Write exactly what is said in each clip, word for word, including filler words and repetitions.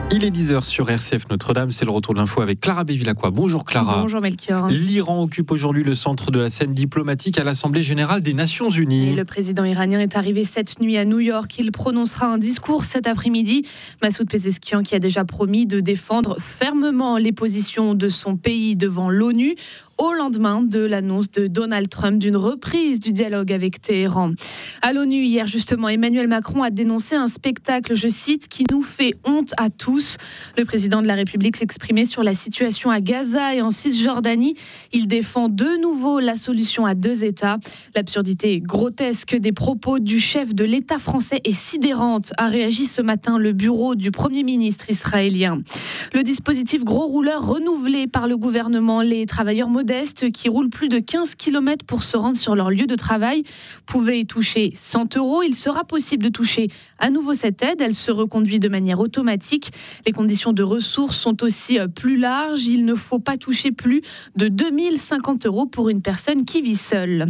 Il est dix heures sur R C F Notre-Dame, c'est le retour de l'info avec Clara Bévilacqua. Bonjour Clara. Bonjour Melchior. L'Iran occupe aujourd'hui le centre de la scène diplomatique à l'Assemblée Générale des Nations Unies. Et le président iranien est arrivé cette nuit à New York. Il prononcera un discours cet après-midi. Massoud Pezeshkian qui a déjà promis de défendre fermement les positions de son pays devant l'ONU au lendemain de l'annonce de Donald Trump d'une reprise du dialogue avec Téhéran. À l'ONU, hier justement, Emmanuel Macron a dénoncé un spectacle, je cite, qui nous fait honte à tous. Le président de la République s'exprimait sur la situation à Gaza et en Cisjordanie. Il défend de nouveau la solution à deux États. L'absurdité grotesque des propos du chef de l'État français est sidérante, a réagi ce matin le bureau du Premier ministre israélien. Le dispositif gros rouleur renouvelé par le gouvernement, les travailleurs modestes qui roulent plus de quinze kilomètres pour se rendre sur leur lieu de travail pouvaient y toucher cent euros. Il sera possible de toucher à nouveau cette aide. Elle se reconduit de manière automatique. Les conditions de ressources sont aussi plus larges. Il ne faut pas toucher plus de deux mille cinquante euros pour une personne qui vit seule.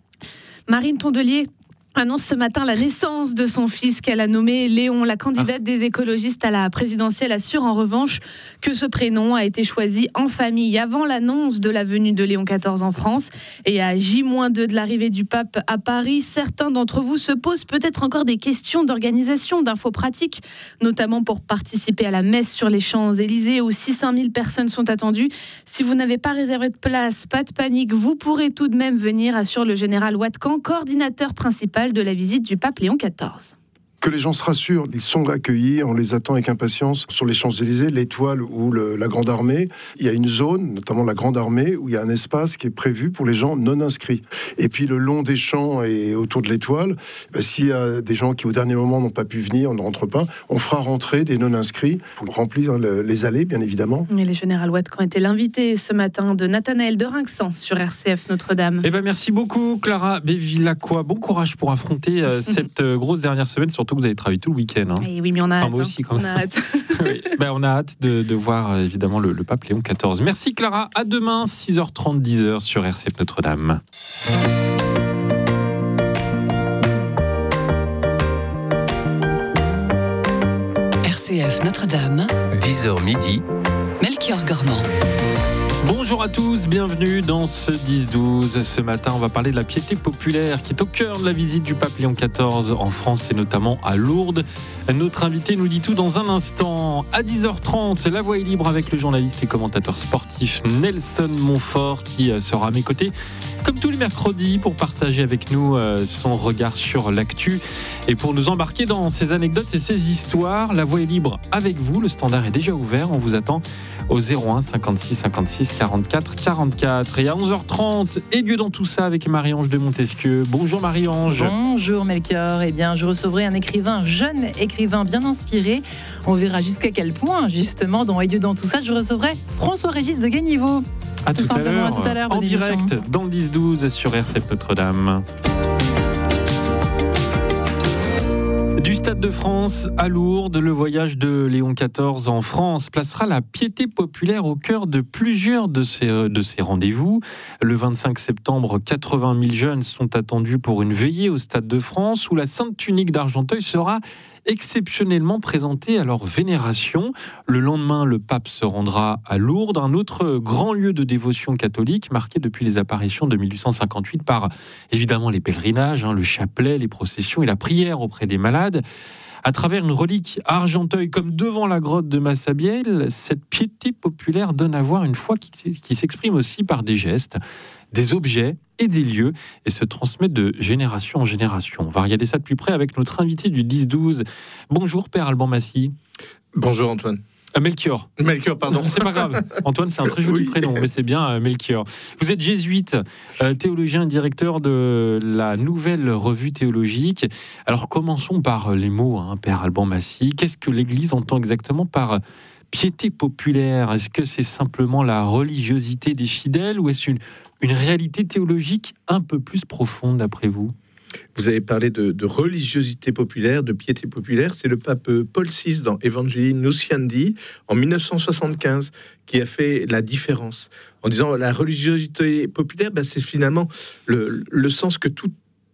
Marine Tondelier annonce ce matin la naissance de son fils qu'elle a nommé Léon. La candidate des écologistes à la présidentielle assure en revanche que ce prénom a été choisi en famille avant l'annonce de la venue de Léon quatorze en France. Et à J moins deux de l'arrivée du pape à Paris, certains d'entre vous se posent peut-être encore des questions d'organisation, d'infos pratiques, notamment pour participer à la messe sur les Champs-Élysées où six cent mille personnes sont attendues. Si vous n'avez pas réservé de place, pas de panique, vous pourrez tout de même venir, assure le général Watkan, coordinateur principal de la visite du pape Léon quatorze. Que les gens se rassurent, ils sont accueillis, on les attend avec impatience. Sur les Champs-Élysées, l'Étoile ou le, la Grande Armée, il y a une zone, notamment la Grande Armée, où il y a un espace qui est prévu pour les gens non inscrits. Et puis le long des champs et autour de l'Étoile, bah, s'il y a des gens qui au dernier moment n'ont pas pu venir, on ne rentre pas, on fera rentrer des non inscrits pour remplir le, les allées, bien évidemment. Et le général Watkan était l'invité ce matin de Nathanaël de Rinxan sur R C F Notre-Dame. Eh ben merci beaucoup Clara Bévilacqua. Bon courage pour affronter euh, cette euh, grosse dernière semaine, surtout que vous avez travaillé tout le week-end. Hein. Et oui, mais on a hâte. Enfin, moi aussi, quand on a hâte. oui. ben, on a hâte de, de voir évidemment le, le pape Léon quatorze. Merci Clara. À demain, six heures trente, dix heures sur R C F Notre-Dame. R C F Notre-Dame, dix heures midi, Melchior Gormand. Bonjour à tous, bienvenue dans ce dix douze. Ce matin, on va parler de la piété populaire qui est au cœur de la visite du pape Léon quatorze en France et notamment à Lourdes. Notre invité nous dit tout dans un instant. À dix heures trente, la voix est libre avec le journaliste et commentateur sportif Nelson Montfort qui sera à mes côtés comme tous les mercredis pour partager avec nous son regard sur l'actu et pour nous embarquer dans ces anecdotes et ces histoires. La voix est libre avec vous, le standard est déjà ouvert, on vous attend au zéro un cinquante-six cinquante-six quarante-quatre quarante-quatre. Et à onze heures trente, et Dieu dans tout ça avec Marie-Ange de Montesquieu. Bonjour Marie-Ange. Bonjour Melchior. Eh bien, je recevrai un écrivain, un jeune écrivain bien inspiré. On verra jusqu'à quel point, justement, dans Et Dieu dans tout ça, je recevrai François-Régis de Gagniveau. À tout, tout à l'heure, à tout à l'heure, en direct dans le dix douze sur R C F Notre-Dame. Du Stade de France à Lourdes, le voyage de Léon quatorze en France placera la piété populaire au cœur de plusieurs de ces, de ces rendez-vous. Le vingt-cinq septembre, quatre-vingt mille jeunes sont attendus pour une veillée au Stade de France où la Sainte Tunique d'Argenteuil sera exceptionnellement présentée à leur vénération. Le lendemain, le pape se rendra à Lourdes, un autre grand lieu de dévotion catholique marqué depuis les apparitions de mille huit cent cinquante-huit par évidemment les pèlerinages, hein, le chapelet, les processions et la prière auprès des malades. À travers une relique à Argenteuil, comme devant la grotte de Massabielle, cette piété populaire donne à voir une foi qui, qui s'exprime aussi par des gestes, des objets et des lieux, et se transmet de génération en génération. On va regarder ça de plus près avec notre invité du dix douze. Bonjour Père Alban Massy. Bonjour Antoine. Euh, Melchior. Melchior, pardon. C'est pas grave. Antoine, c'est un très joli oui. prénom, mais c'est bien euh, Melchior. Vous êtes jésuite, euh, théologien et directeur de la Nouvelle Revue Théologique. Alors commençons par les mots, hein, Père Alban Massy. Qu'est-ce que l'Église entend exactement par piété populaire? Est-ce que c'est simplement la religiosité des fidèles ou est-ce une, une réalité théologique un peu plus profonde d'après vous? Vous avez parlé de, de religiosité populaire, de piété populaire. C'est le pape Paul six dans Evangelii Nuntiandi en mille neuf cent soixante-quinze qui a fait la différence en disant la religiosité populaire, ben, c'est finalement le, le sens que tout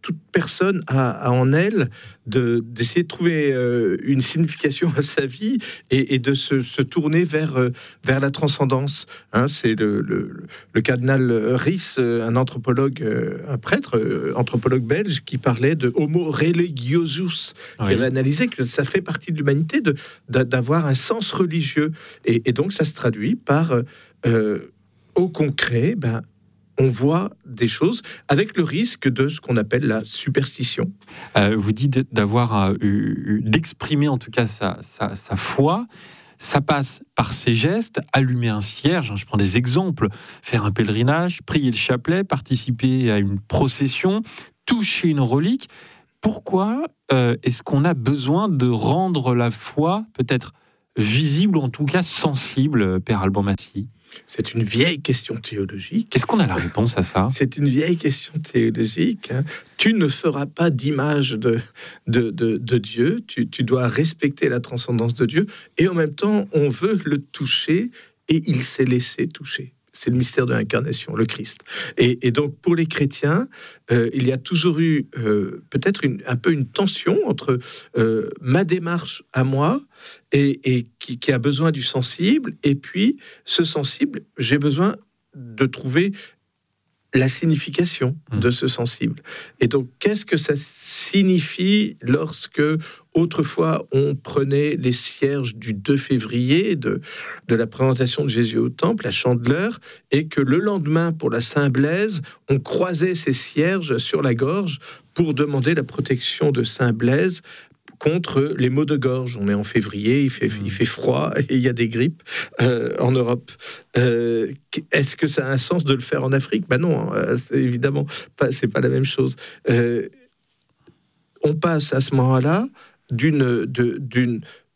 toute personne a, a en elle de, d'essayer de trouver euh, une signification à sa vie et, et de se, se tourner vers, euh, vers la transcendance. Hein, c'est le, le, le cardinal Ries, un anthropologue, euh, un prêtre, euh, anthropologue belge, qui parlait de homo religiosus, oui. qui avait analysé que ça fait partie de l'humanité de, d'avoir un sens religieux. Et, et donc ça se traduit par, euh, au concret, ben, on voit des choses avec le risque de ce qu'on appelle la superstition. Euh, vous dites d'avoir euh, eu, d'exprimer en tout cas sa, sa, sa foi. Ça passe par ces gestes, allumer un cierge, je prends des exemples, faire un pèlerinage, prier le chapelet, participer à une procession, toucher une relique. Pourquoi euh, est-ce qu'on a besoin de rendre la foi peut-être visible, ou en tout cas sensible, Père Alban Massy ? C'est une vieille question théologique. Est-ce qu'on a la réponse à ça ? C'est une vieille question théologique. Hein. Tu ne feras pas d'image de, de, de, de Dieu. Tu, tu dois respecter la transcendance de Dieu. Et en même temps, on veut le toucher et il s'est laissé toucher. C'est le mystère de l'incarnation, le Christ. Et, et donc, pour les chrétiens, euh, il y a toujours eu euh, peut-être une, un peu une tension entre euh, ma démarche à moi et, et qui, qui a besoin du sensible, et puis ce sensible, j'ai besoin de trouver la signification de ce sensible. Et donc, qu'est-ce que ça signifie lorsque, autrefois, on prenait les cierges du deux février, de, de la présentation de Jésus au temple, la Chandeleur, et que le lendemain, pour la Saint-Blaise, on croisait ces cierges sur la gorge pour demander la protection de Saint-Blaise contre les maux de gorge. On est en février, il fait, il fait froid et il y a des grippes euh, en Europe. Euh, est-ce que ça a un sens de le faire en Afrique ? Ben non, hein, c'est évidemment, pas, c'est pas la même chose. Euh, on passe à ce moment-là d'une, de, d'une,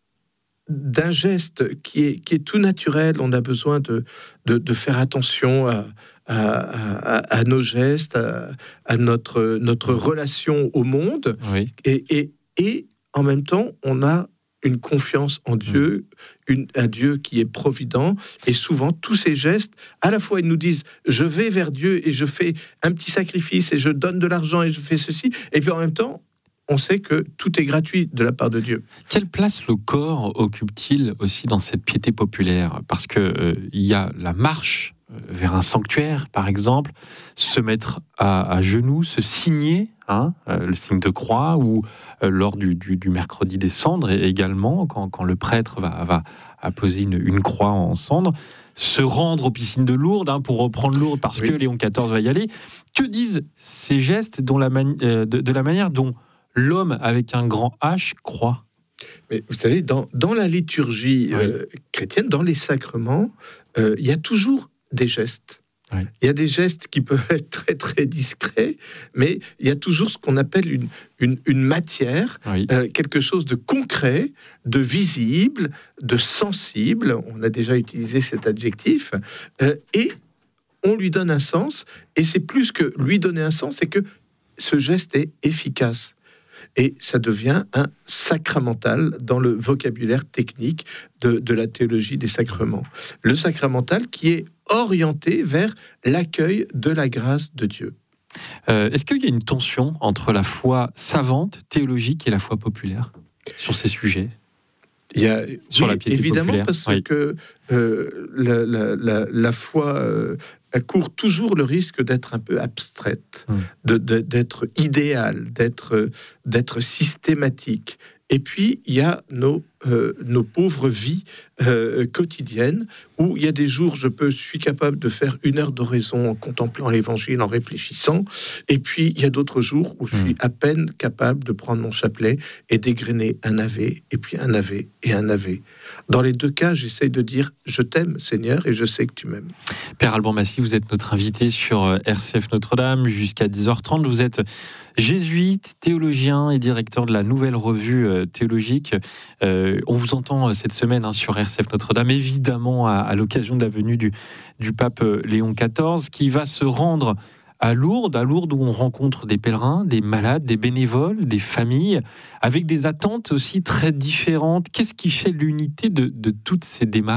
d'un geste qui est, qui est tout naturel. On a besoin de, de, de faire attention à, à, à, à nos gestes, à, à notre, notre relation au monde. Oui. Et, et, et en même temps, on a une confiance en Dieu, une, un Dieu qui est provident. Et souvent, tous ces gestes, à la fois, ils nous disent « je vais vers Dieu et je fais un petit sacrifice et je donne de l'argent et je fais ceci ». Et puis en même temps, on sait que tout est gratuit de la part de Dieu. Quelle place le corps occupe-t-il aussi dans cette piété populaire ? Parce qu'il euh, y a la marche vers un sanctuaire, par exemple, se mettre à, à genoux, se signer, hein, euh, le signe de croix, ou euh, lors du, du, du mercredi des cendres, et également, quand, quand le prêtre va, va apposer une, une croix en cendres, se rendre aux piscines de Lourdes, hein, pour reprendre Lourdes, parce oui. que Léon quatorze va y aller. Que disent ces gestes dont la mani- euh, de, de la manière dont l'homme avec un grand H croit ? Mais vous savez, dans, dans la liturgie oui. euh, chrétienne, dans les sacrements, euh, il y a toujours des gestes. Oui. Il y a des gestes qui peuvent être très très discrets, mais il y a toujours ce qu'on appelle une, une, une matière, oui. euh, quelque chose de concret, de visible, de sensible. On a déjà utilisé cet adjectif, euh, et on lui donne un sens, et c'est plus que lui donner un sens, c'est que ce geste est efficace. Et ça devient un sacramental dans le vocabulaire technique de, de la théologie des sacrements. Le sacramental qui est orienté vers l'accueil de la grâce de Dieu. Euh, est-ce qu'il y a une tension entre la foi savante, théologique, et la foi populaire sur ces sujets ? Il y a, sur oui, la piété évidemment, populaire. parce oui. que euh, la, la, la, la foi euh, court toujours le risque d'être un peu abstraite, hum. de, de, d'être idéale, d'être, d'être systématique. Et puis, il y a nos, euh, nos pauvres vies euh, quotidiennes, où il y a des jours, je, peux, je suis capable de faire une heure d'oraison en contemplant l'Évangile, en réfléchissant. Et puis, il y a d'autres jours où je suis à peine capable de prendre mon chapelet et d'égrener un ave, et puis un ave, et un ave. Dans les deux cas, j'essaye de dire « Je t'aime, Seigneur, et je sais que tu m'aimes ». Père Alban Massy, vous êtes notre invité sur R C F Notre-Dame jusqu'à dix heures trente. Vous êtes jésuite, théologien et directeur de la Nouvelle Revue théologique. Euh, on vous entend cette semaine hein, sur R C F Notre-Dame, évidemment à, à l'occasion de la venue du, du pape Léon quatorze, qui va se rendre à Lourdes, à Lourdes où on rencontre des pèlerins, des malades, des bénévoles, des familles, avec des attentes aussi très différentes. Qu'est-ce qui fait l'unité de, de toutes ces démarches ?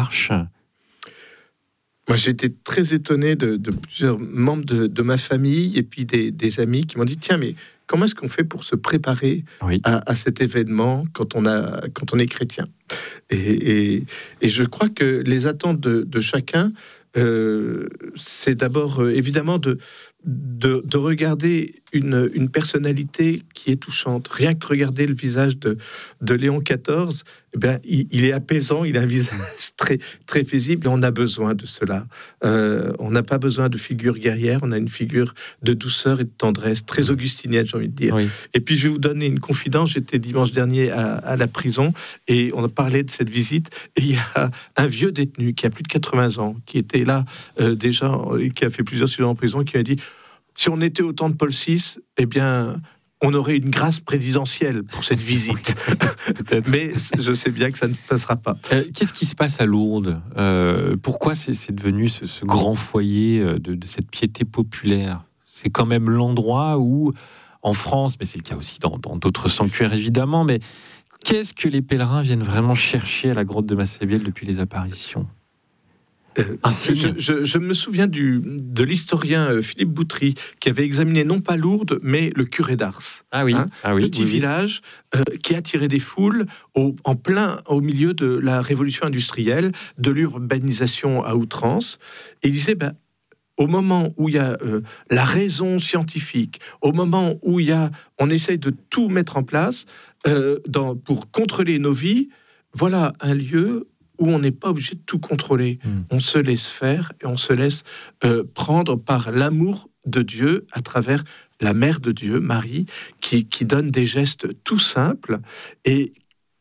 Moi, j'ai été très étonné de, de plusieurs membres de, de ma famille et puis des, des amis qui m'ont dit « Tiens, mais comment est-ce qu'on fait pour se préparer Oui. à, à cet événement quand on, a, quand on est chrétien. Et, et, et je crois que les attentes de, de chacun, euh, c'est d'abord euh, évidemment de, de, de regarder une, une personnalité qui est touchante. Rien que regarder le visage de, de Léon quatorze, eh bien, il, il est apaisant, il a un visage très, très paisible, et on a besoin de cela. Euh, on n'a pas besoin de figure guerrière, on a une figure de douceur et de tendresse, très augustinienne, j'ai envie de dire. Oui. Et puis, je vais vous donner une confidence. J'étais dimanche dernier à, à la prison, et on a parlé de cette visite, et il y a un vieux détenu qui a plus de quatre-vingts ans, qui était là euh, déjà, et qui a fait plusieurs séjours en prison, qui m'a dit: si on était au temps de Paul six, eh bien, on aurait une grâce présidentielle pour cette visite. Mais je sais bien que ça ne passera pas. Euh, qu'est-ce qui se passe à Lourdes ? euh, Pourquoi c'est, c'est devenu ce, ce grand foyer de, de cette piété populaire ? C'est quand même l'endroit où, en France, mais c'est le cas aussi dans, dans d'autres sanctuaires évidemment, mais qu'est-ce que les pèlerins viennent vraiment chercher à la grotte de Massabielle depuis les apparitions ? Euh, je, je, je me souviens du, de l'historien euh, Philippe Boutry, qui avait examiné non pas Lourdes, mais le curé d'Ars. Ah oui, hein, ah oui petit oui, village euh, qui attirait des foules au, en plein au milieu de la révolution industrielle, de l'urbanisation à outrance. Et il disait, ben, au moment où il y a euh, la raison scientifique, au moment où il y a, on essaye de tout mettre en place euh, dans, pour contrôler nos vies, voilà un lieu où on n'est pas obligé de tout contrôler. Mmh. On se laisse faire et on se laisse euh, prendre par l'amour de Dieu à travers la Mère de Dieu, Marie, qui, qui donne des gestes tout simples et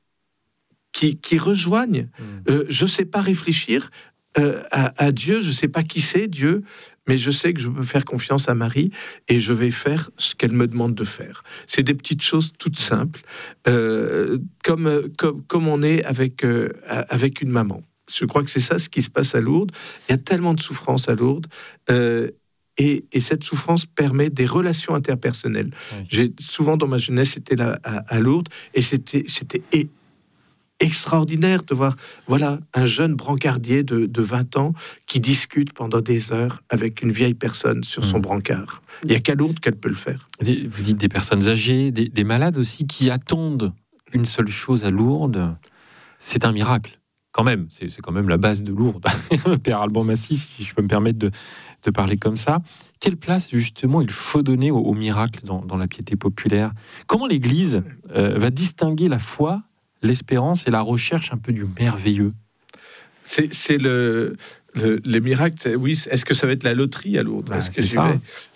qui, qui rejoignent. Mmh. Euh, je ne sais pas réfléchir euh, à, à Dieu, je ne sais pas qui c'est Dieu, mais je sais que je peux faire confiance à Marie et je vais faire ce qu'elle me demande de faire. C'est des petites choses toutes simples, euh, comme, comme, comme on est avec, euh, avec une maman. Je crois que c'est ça ce qui se passe à Lourdes. Il y a tellement de souffrance à Lourdes. Euh, et, et cette souffrance permet des relations interpersonnelles. Oui. J'ai souvent, dans ma jeunesse, été là à, à Lourdes, et c'était... c'était et, extraordinaire de voir, voilà, un jeune brancardier de, de vingt ans qui discute pendant des heures avec une vieille personne sur son mmh. brancard. Il n'y a qu'à Lourdes qu'elle peut le faire. Vous dites des personnes âgées, des, des malades aussi, qui attendent une seule chose à Lourdes, c'est un miracle. Quand même, c'est, c'est quand même la base de Lourdes. Père Alban Massy, si je peux me permettre de, de parler comme ça. Quelle place, justement, il faut donner au, au miracle dans, dans la piété populaire ? Comment l'Église euh, va distinguer la foi, l'espérance et la recherche un peu du merveilleux? C'est, c'est le, le, les miracles, oui. Est-ce que ça va être la loterie à Lourdes? Bah, Est-ce que c'est ça.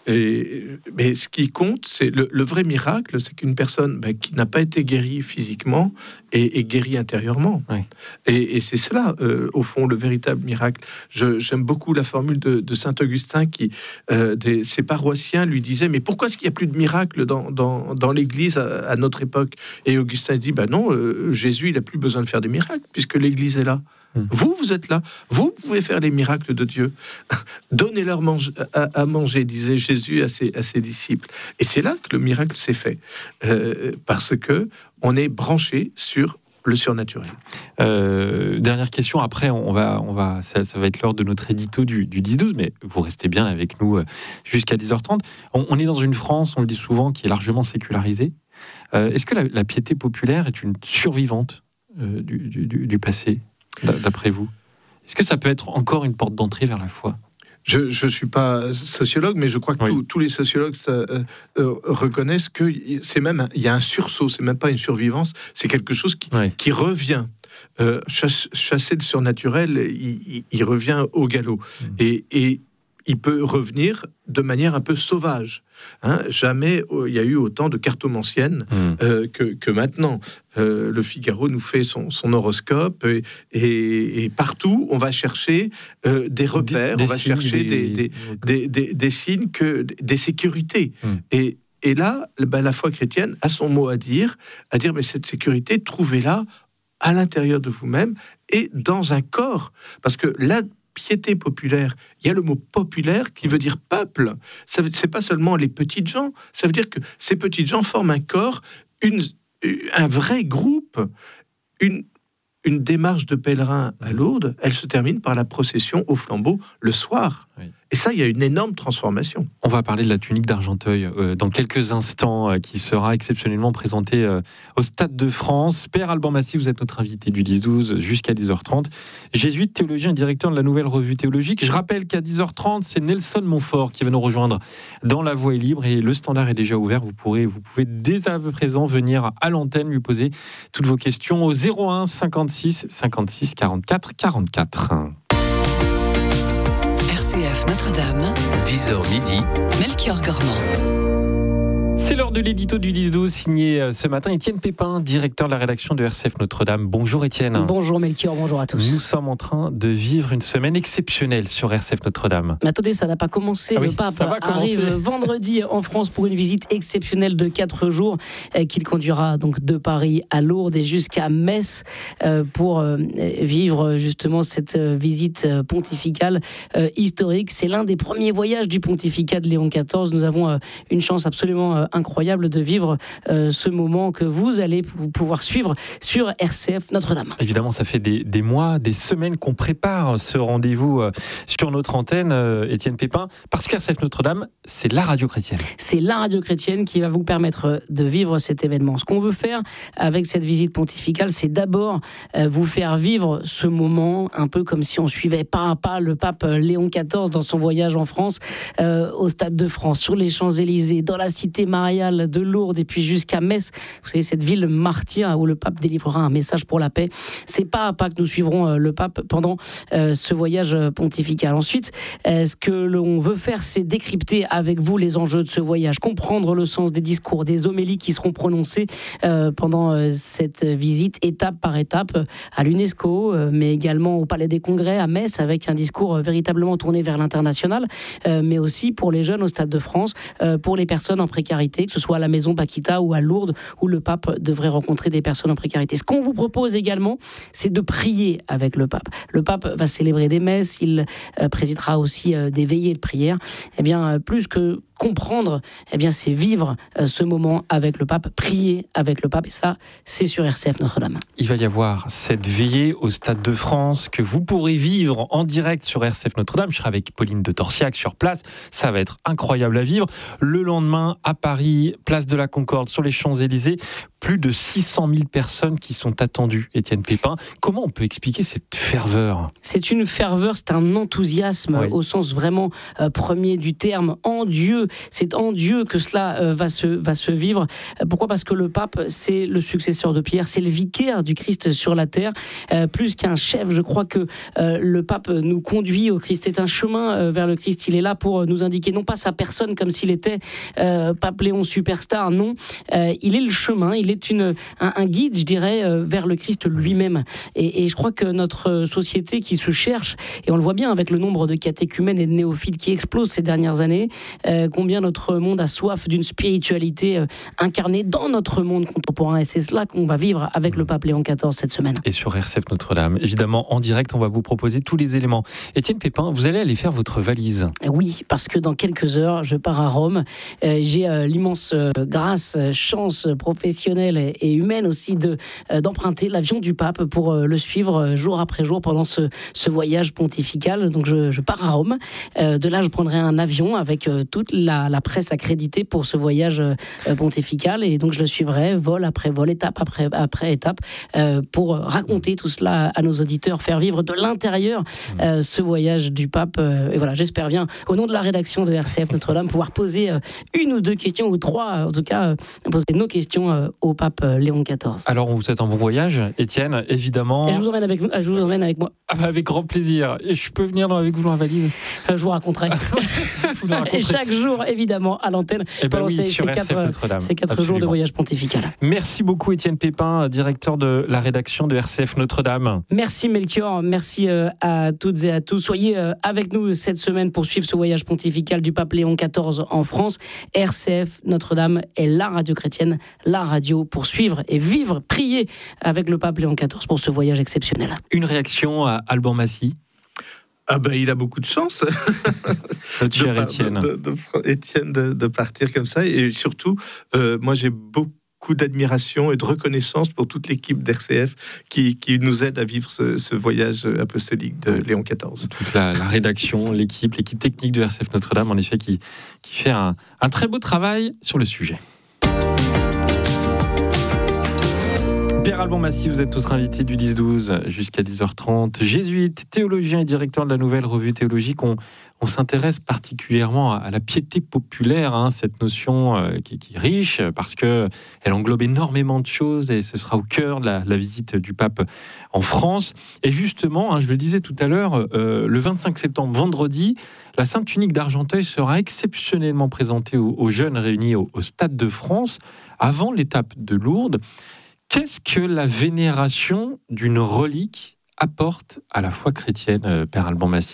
Et, mais ce qui compte, c'est le, le vrai miracle, c'est qu'une personne ben, qui n'a pas été guérie physiquement est, est guérie intérieurement. Oui. Et, et c'est cela, euh, au fond, le véritable miracle. Je, j'aime beaucoup la formule de, de saint Augustin qui, euh, des, ses paroissiens lui disaient: mais pourquoi est-ce qu'il n'y a plus de miracles dans, dans, dans l'Église à, à notre époque? Et Augustin dit: ben non, euh, Jésus, il n'a plus besoin de faire des miracles puisque l'Église est là. Vous, vous êtes là. Vous pouvez faire les miracles de Dieu. Donnez-leur mange, à, à manger, disait Jésus à ses, à ses disciples. Et c'est là que le miracle s'est fait. Euh, parce que on est branché sur le surnaturel. Euh, dernière question, après on va, on va, ça, ça va être l'heure de notre édito du, du dix douze, mais vous restez bien avec nous jusqu'à dix heures trente. On, on est dans une France, on le dit souvent, qui est largement sécularisée. Euh, est-ce que la, la piété populaire est une survivante euh, du, du, du passé, d'après vous? Est-ce que ça peut être encore une porte d'entrée vers la foi? Je ne suis pas sociologue, mais je crois que oui. tous, tous les sociologues ça, euh, euh, reconnaissent que c'est même il y a un sursaut, c'est même pas une survivance, c'est quelque chose qui, oui. qui revient. Euh, chasse, chasser le surnaturel, il, il, il revient au galop. Mmh. Et, et il peut revenir de manière un peu sauvage. Hein, jamais oh, il y a eu autant de cartomanciennes mmh. euh, que, que maintenant. Euh, le Figaro nous fait son, son horoscope et, et, et partout on va chercher euh, des repères, des, des on va signes, chercher des, des, des, des, des signes, que, des sécurités. Mmh. Et, et là, ben, la foi chrétienne a son mot à dire, à dire mais cette sécurité, trouvez-la à l'intérieur de vous-même et dans un corps. Parce que là, piété populaire, il y a le mot populaire qui veut dire peuple. Ça veut, c'est pas seulement les petites gens, ça veut dire que ces petites gens forment un corps, une, un vrai groupe. Une, une démarche de pèlerin à Lourdes, elle se termine par la procession au flambeau le soir. Oui. Et ça, il y a une énorme transformation. On va parler de la tunique d'Argenteuil euh, dans quelques instants, euh, qui sera exceptionnellement présentée euh, au Stade de France. Père Alban Massy, vous êtes notre invité du dix douze jusqu'à dix heures trente. Jésuite, théologien et directeur de la Nouvelle Revue Théologique. Je rappelle qu'à dix heures trente, c'est Nelson Montfort qui va nous rejoindre dans La Voix est libre et le standard est déjà ouvert. Vous pourrez, vous pouvez dès à présent venir à l'antenne lui poser toutes vos questions au zéro un cinquante-six cinquante-six quarante-quatre quarante-quatre. R C F Notre-Dame, dix heures midi, Melchior Gormand. C'est l'heure de l'édito du dix douze, signé ce matin Étienne Pépin, directeur de la rédaction de R C F Notre-Dame. Bonjour Étienne. Bonjour Melchior, bonjour à tous. Nous sommes en train de vivre une semaine exceptionnelle sur R C F Notre-Dame. Mais attendez, ça n'a pas commencé. Ah oui, le pape ça va arrive commencer. vendredi en France pour une visite exceptionnelle de quatre jours euh, qu'il conduira donc de Paris à Lourdes et jusqu'à Metz euh, pour euh, vivre justement cette euh, visite euh, pontificale euh, historique. C'est l'un des premiers voyages du pontificat de Léon quatorze. Nous avons euh, une chance absolument euh, incroyable de vivre euh, ce moment que vous allez p- pouvoir suivre sur R C F Notre-Dame. Évidemment, ça fait des, des mois, des semaines qu'on prépare ce rendez-vous euh, sur notre antenne, euh, Étienne Pépin, parce qu'R C F Notre-Dame, c'est la radio chrétienne. C'est la radio chrétienne qui va vous permettre de vivre cet événement. Ce qu'on veut faire avec cette visite pontificale, c'est d'abord euh, vous faire vivre ce moment, un peu comme si on suivait pas à pas le pape Léon quatorze dans son voyage en France, euh, au Stade de France, sur les Champs-Élysées, dans la cité mariale de Lourdes et puis jusqu'à Metz. Vous savez, cette ville martyre où le pape délivrera un message pour la paix. C'est pas à pas que nous suivrons euh, le pape pendant euh, ce voyage pontifical. Ensuite, euh, ce que l'on veut faire, c'est décrypter avec vous les enjeux de ce voyage, comprendre le sens des discours, des homélies qui seront prononcées euh, pendant euh, cette visite, étape par étape, à l'UNESCO, euh, mais également au Palais des Congrès, à Metz, avec un discours euh, véritablement tourné vers l'international, euh, mais aussi pour les jeunes au Stade de France, euh, pour les personnes en précarité, que ce soit à la Maison Paquita ou à Lourdes, où le pape devrait rencontrer des personnes en précarité. Ce qu'on vous propose également, c'est de prier avec le pape. Le pape va célébrer des messes, il euh, présidera aussi euh, des veillées de prière. Eh bien, euh, plus que comprendre, eh bien, c'est vivre euh, ce moment avec le pape, prier avec le pape, et ça, c'est sur R C F Notre-Dame. Il va y avoir cette veillée au Stade de France que vous pourrez vivre en direct sur R C F Notre-Dame. Je serai avec Pauline de Torsiac sur place. Ça va être incroyable à vivre. Le lendemain, à Paris, place de la Concorde, sur les Champs-Élysées, plus de six cent mille personnes qui sont attendues, Étienne Pépin. Comment on peut expliquer cette ferveur ? C'est une ferveur, c'est un enthousiasme, oui, au sens vraiment euh, premier du terme, en Dieu. C'est en Dieu que cela euh, va, se, va se vivre. Pourquoi ? Parce que le pape, c'est le successeur de Pierre, c'est le vicaire du Christ sur la terre. Euh, plus qu'un chef, je crois que euh, le pape nous conduit au Christ. C'est un chemin euh, vers le Christ. Il est là pour nous indiquer, non pas sa personne comme s'il était euh, pape Léon superstar, non. Euh, il est le chemin, il est une, un, un guide, je dirais, euh, vers le Christ lui-même. Et, et je crois que notre société qui se cherche, et on le voit bien avec le nombre de catéchumènes et de néophytes qui explosent ces dernières années, euh, combien notre monde a soif d'une spiritualité euh, incarnée dans notre monde contemporain. Et c'est cela qu'on va vivre avec le pape Léon quatorze cette semaine. Et sur R C F Notre-Dame, évidemment, en direct, on va vous proposer tous les éléments. Étienne Pépin, vous allez aller faire votre valise. Oui, parce que dans quelques heures, je pars à Rome. Euh, j'ai euh, l'immense euh, grâce, chance professionnelle et, et humaine aussi de, euh, d'emprunter l'avion du pape pour euh, le suivre euh, jour après jour pendant ce, ce voyage pontifical. Donc je, je pars à Rome. Euh, de là, je prendrai un avion avec euh, toute la, la presse accréditée pour ce voyage euh, pontifical. Et donc je le suivrai vol après vol, étape après, après étape, euh, pour raconter tout cela à nos auditeurs, faire vivre de l'intérieur euh, ce voyage du pape. Euh, et voilà, j'espère bien, au nom de la rédaction de R C F Notre-Dame, pouvoir poser euh, une ou deux questions, ou trois, en tout cas, euh, poser nos questions euh, au pape euh, Léon quatorze. Alors, on vous souhaite un bon voyage, Étienne, évidemment. Et je vous emmène avec, je vous emmène avec moi. Ah bah avec grand plaisir. Et je peux venir avec vous dans la valise ? euh, Je vous raconterai. vous nous Et chaque jour, évidemment, à l'antenne, eh ben pendant oui, ces, sur ces quatre, Notre-Dame. ces quatre jours de voyage pontifical. Merci beaucoup, Étienne Pépin, directeur de la rédaction de R C F Notre-Dame. Merci Melchior, merci euh, à toutes et à tous. Soyez euh, avec nous cette semaine pour suivre ce voyage pontifical du pape Léon quatorze en France. R C F Notre-Dame est la radio chrétienne, la radio pour suivre et vivre, prier avec le pape Léon quatorze pour ce voyage exceptionnel. Une réaction à Alban Massy ? Ah ben, il a beaucoup de chance, notre cher de, Étienne. De, de, de, Étienne de, de partir comme ça. Et surtout, euh, moi j'ai beaucoup beaucoup d'admiration et de reconnaissance pour toute l'équipe d'R C F qui, qui nous aide à vivre ce, ce voyage apostolique de Léon quatorze. Toute la, la rédaction, l'équipe, l'équipe technique de R C F Notre-Dame, en effet, qui, qui fait un, un très beau travail sur le sujet. Pierre Alban Massy, vous êtes notre invité du dix douze jusqu'à dix heures trente. Jésuite, théologien et directeur de la Nouvelle Revue Théologique, on, on s'intéresse particulièrement à la piété populaire, hein, cette notion euh, qui, qui est riche parce qu'elle englobe énormément de choses et ce sera au cœur de la, la visite du pape en France. Et justement, hein, je le disais tout à l'heure, euh, le vingt-cinq septembre, vendredi, la Sainte Tunique d'Argenteuil sera exceptionnellement présentée aux, aux jeunes réunis au, au Stade de France avant l'étape de Lourdes. Qu'est-ce que la vénération d'une relique apporte à la foi chrétienne, euh, Père Alban Massy ?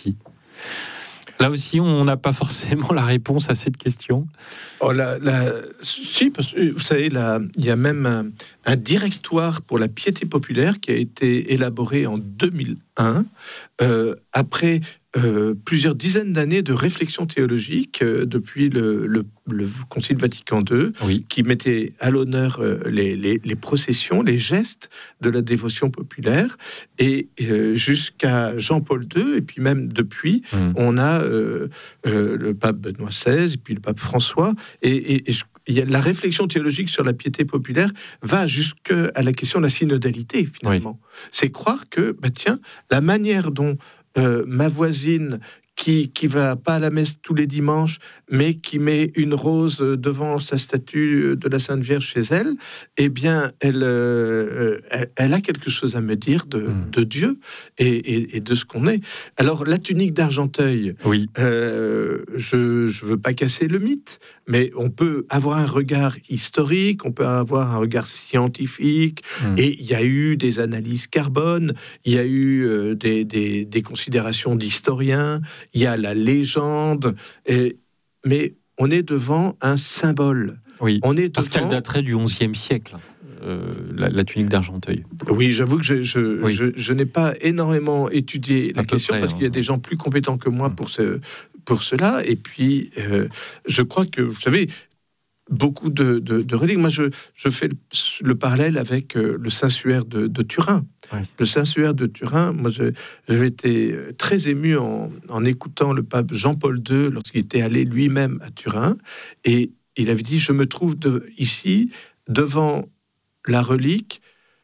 Là aussi, on n'a pas forcément la réponse à cette question. Oh, la, la, si, parce que vous savez, là, il y a même un, un directoire pour la piété populaire qui a été élaboré en deux mille un, euh, après euh, plusieurs dizaines d'années de réflexion théologique euh, depuis le, le, le Concile Vatican deux, oui. qui mettait à l'honneur euh, les, les, les processions, les gestes de la dévotion populaire, et euh, jusqu'à Jean-Paul deux, et puis même depuis, mmh. on a euh, euh, le pape Benoît seize, et puis le pape François, et, et, et je, il y a la réflexion théologique sur la piété populaire va jusqu'à la question de la synodalité, finalement. Oui. C'est croire que, bah, tiens, la manière dont euh, ma voisine qui qui va pas à la messe tous les dimanches, mais qui met une rose devant sa statue de la Sainte Vierge chez elle, eh bien, elle, euh, elle, elle a quelque chose à me dire de, mmh. de Dieu et, et, et de ce qu'on est. Alors, la tunique d'Argenteuil, oui. euh, je je veux pas casser le mythe, mais on peut avoir un regard historique, on peut avoir un regard scientifique, mmh. et il y a eu des analyses carbone, il y a eu euh, des, des, des considérations d'historiens, il y a la légende, et, mais on est devant un symbole. Oui, on est parce devant... qu'elle daterait du onzième siècle, euh, la, la tunique d'Argenteuil. Oui, j'avoue que je, je, oui. je, je n'ai pas énormément étudié la question, près, parce qu'il y a des gens plus compétents que moi pour, ce, pour cela. Et puis, euh, je crois que, vous savez, beaucoup de, de, de reliques. Moi, je, je fais le, le parallèle avec euh, le Saint-Suaire de, de Turin. Oui. Le Saint-Suaire de Turin, moi, je, j'avais été très ému en, en écoutant le pape Jean-Paul deux lorsqu'il était allé lui-même à Turin. Et il avait dit, je me trouve de, ici devant la relique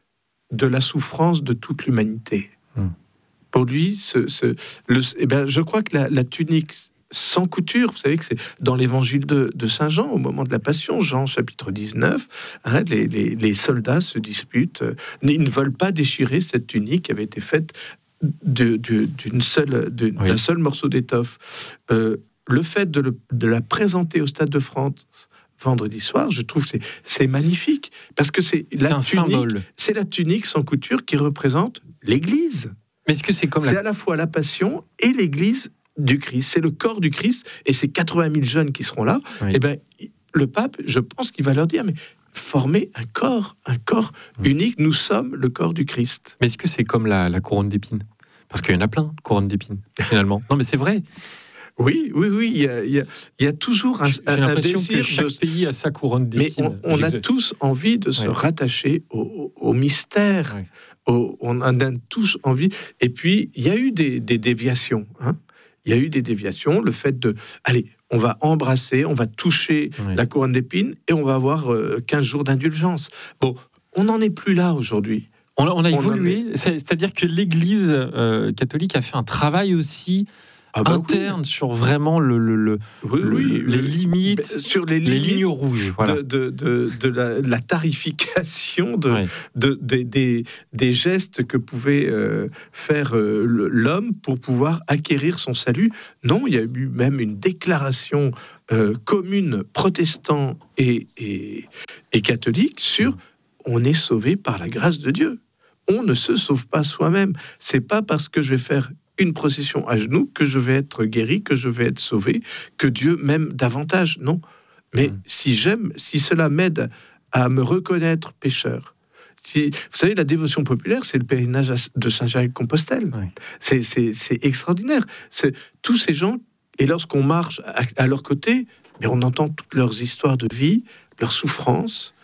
de la souffrance de toute l'humanité. Hum. Pour lui, ce, ce, le, eh ben, je crois que la, la tunique sans couture, vous savez que c'est dans l'évangile de, de Saint Jean, au moment de la Passion, Jean chapitre dix-neuf, hein, les, les, les soldats se disputent, euh, ils ne veulent pas déchirer cette tunique qui avait été faite de, de, d'une seule, de, oui. d'un seul morceau d'étoffe. Euh, le fait de, le, de la présenter au Stade de France vendredi soir, je trouve que c'est, c'est magnifique, parce que c'est, c'est la un tunique, symbole. C'est la tunique sans couture qui représente l'Église. Mais est-ce que c'est comme c'est la... à la fois la Passion et l'Église du Christ, c'est le corps du Christ, et ces quatre-vingt mille jeunes qui seront là, oui. et ben le pape, je pense qu'il va leur dire, mais formez un corps, un corps oui. unique, nous sommes le corps du Christ. Mais est-ce que c'est comme la, la couronne d'épines ? Parce qu'il y en a plein de couronnes d'épines, finalement. Non, mais c'est vrai. Oui, oui, oui, il y a, il y a, il y a toujours un, J'ai un, l'impression un désir que chaque de... pays a sa couronne d'épines. Mais on, on a tous envie de se ouais. rattacher au, au, au mystère. Ouais. Au, on en a tous envie. Et puis, il y a eu des, des déviations, hein. Il y a eu des déviations, le fait de... Allez, on va embrasser, on va toucher oui. la couronne d'épines et on va avoir euh, quinze jours d'indulgence. Bon, on n'en est plus là aujourd'hui. On, on a évolué, est... c'est-à-dire que l'Église euh, catholique a fait un travail aussi... Ah bah interne oui. sur vraiment le, le, le, oui, le oui, les limites, sur les, les limites lignes rouges, voilà. de, de, de, de, la, de la tarification de, oui. de, de, des, des gestes que pouvait euh, faire euh, l'homme pour pouvoir acquérir son salut. Non, il y a eu même une déclaration euh, commune protestant et, et, et catholique sur on est sauvé par la grâce de Dieu. On ne se sauve pas soi-même. C'est pas parce que je vais faire une procession à genoux que je vais être guéri, que je vais être sauvé, que Dieu m'aime davantage. Non. Mais mmh. si j'aime, si cela m'aide à me reconnaître pécheur, si, vous savez, la dévotion populaire, c'est le pèlerinage de Saint-Jacques-de-Compostelle. Oui. C'est, c'est, c'est extraordinaire. C'est tous ces gens, et lorsqu'on marche à, à leur côté, mais on entend toutes leurs histoires de vie, leurs souffrances,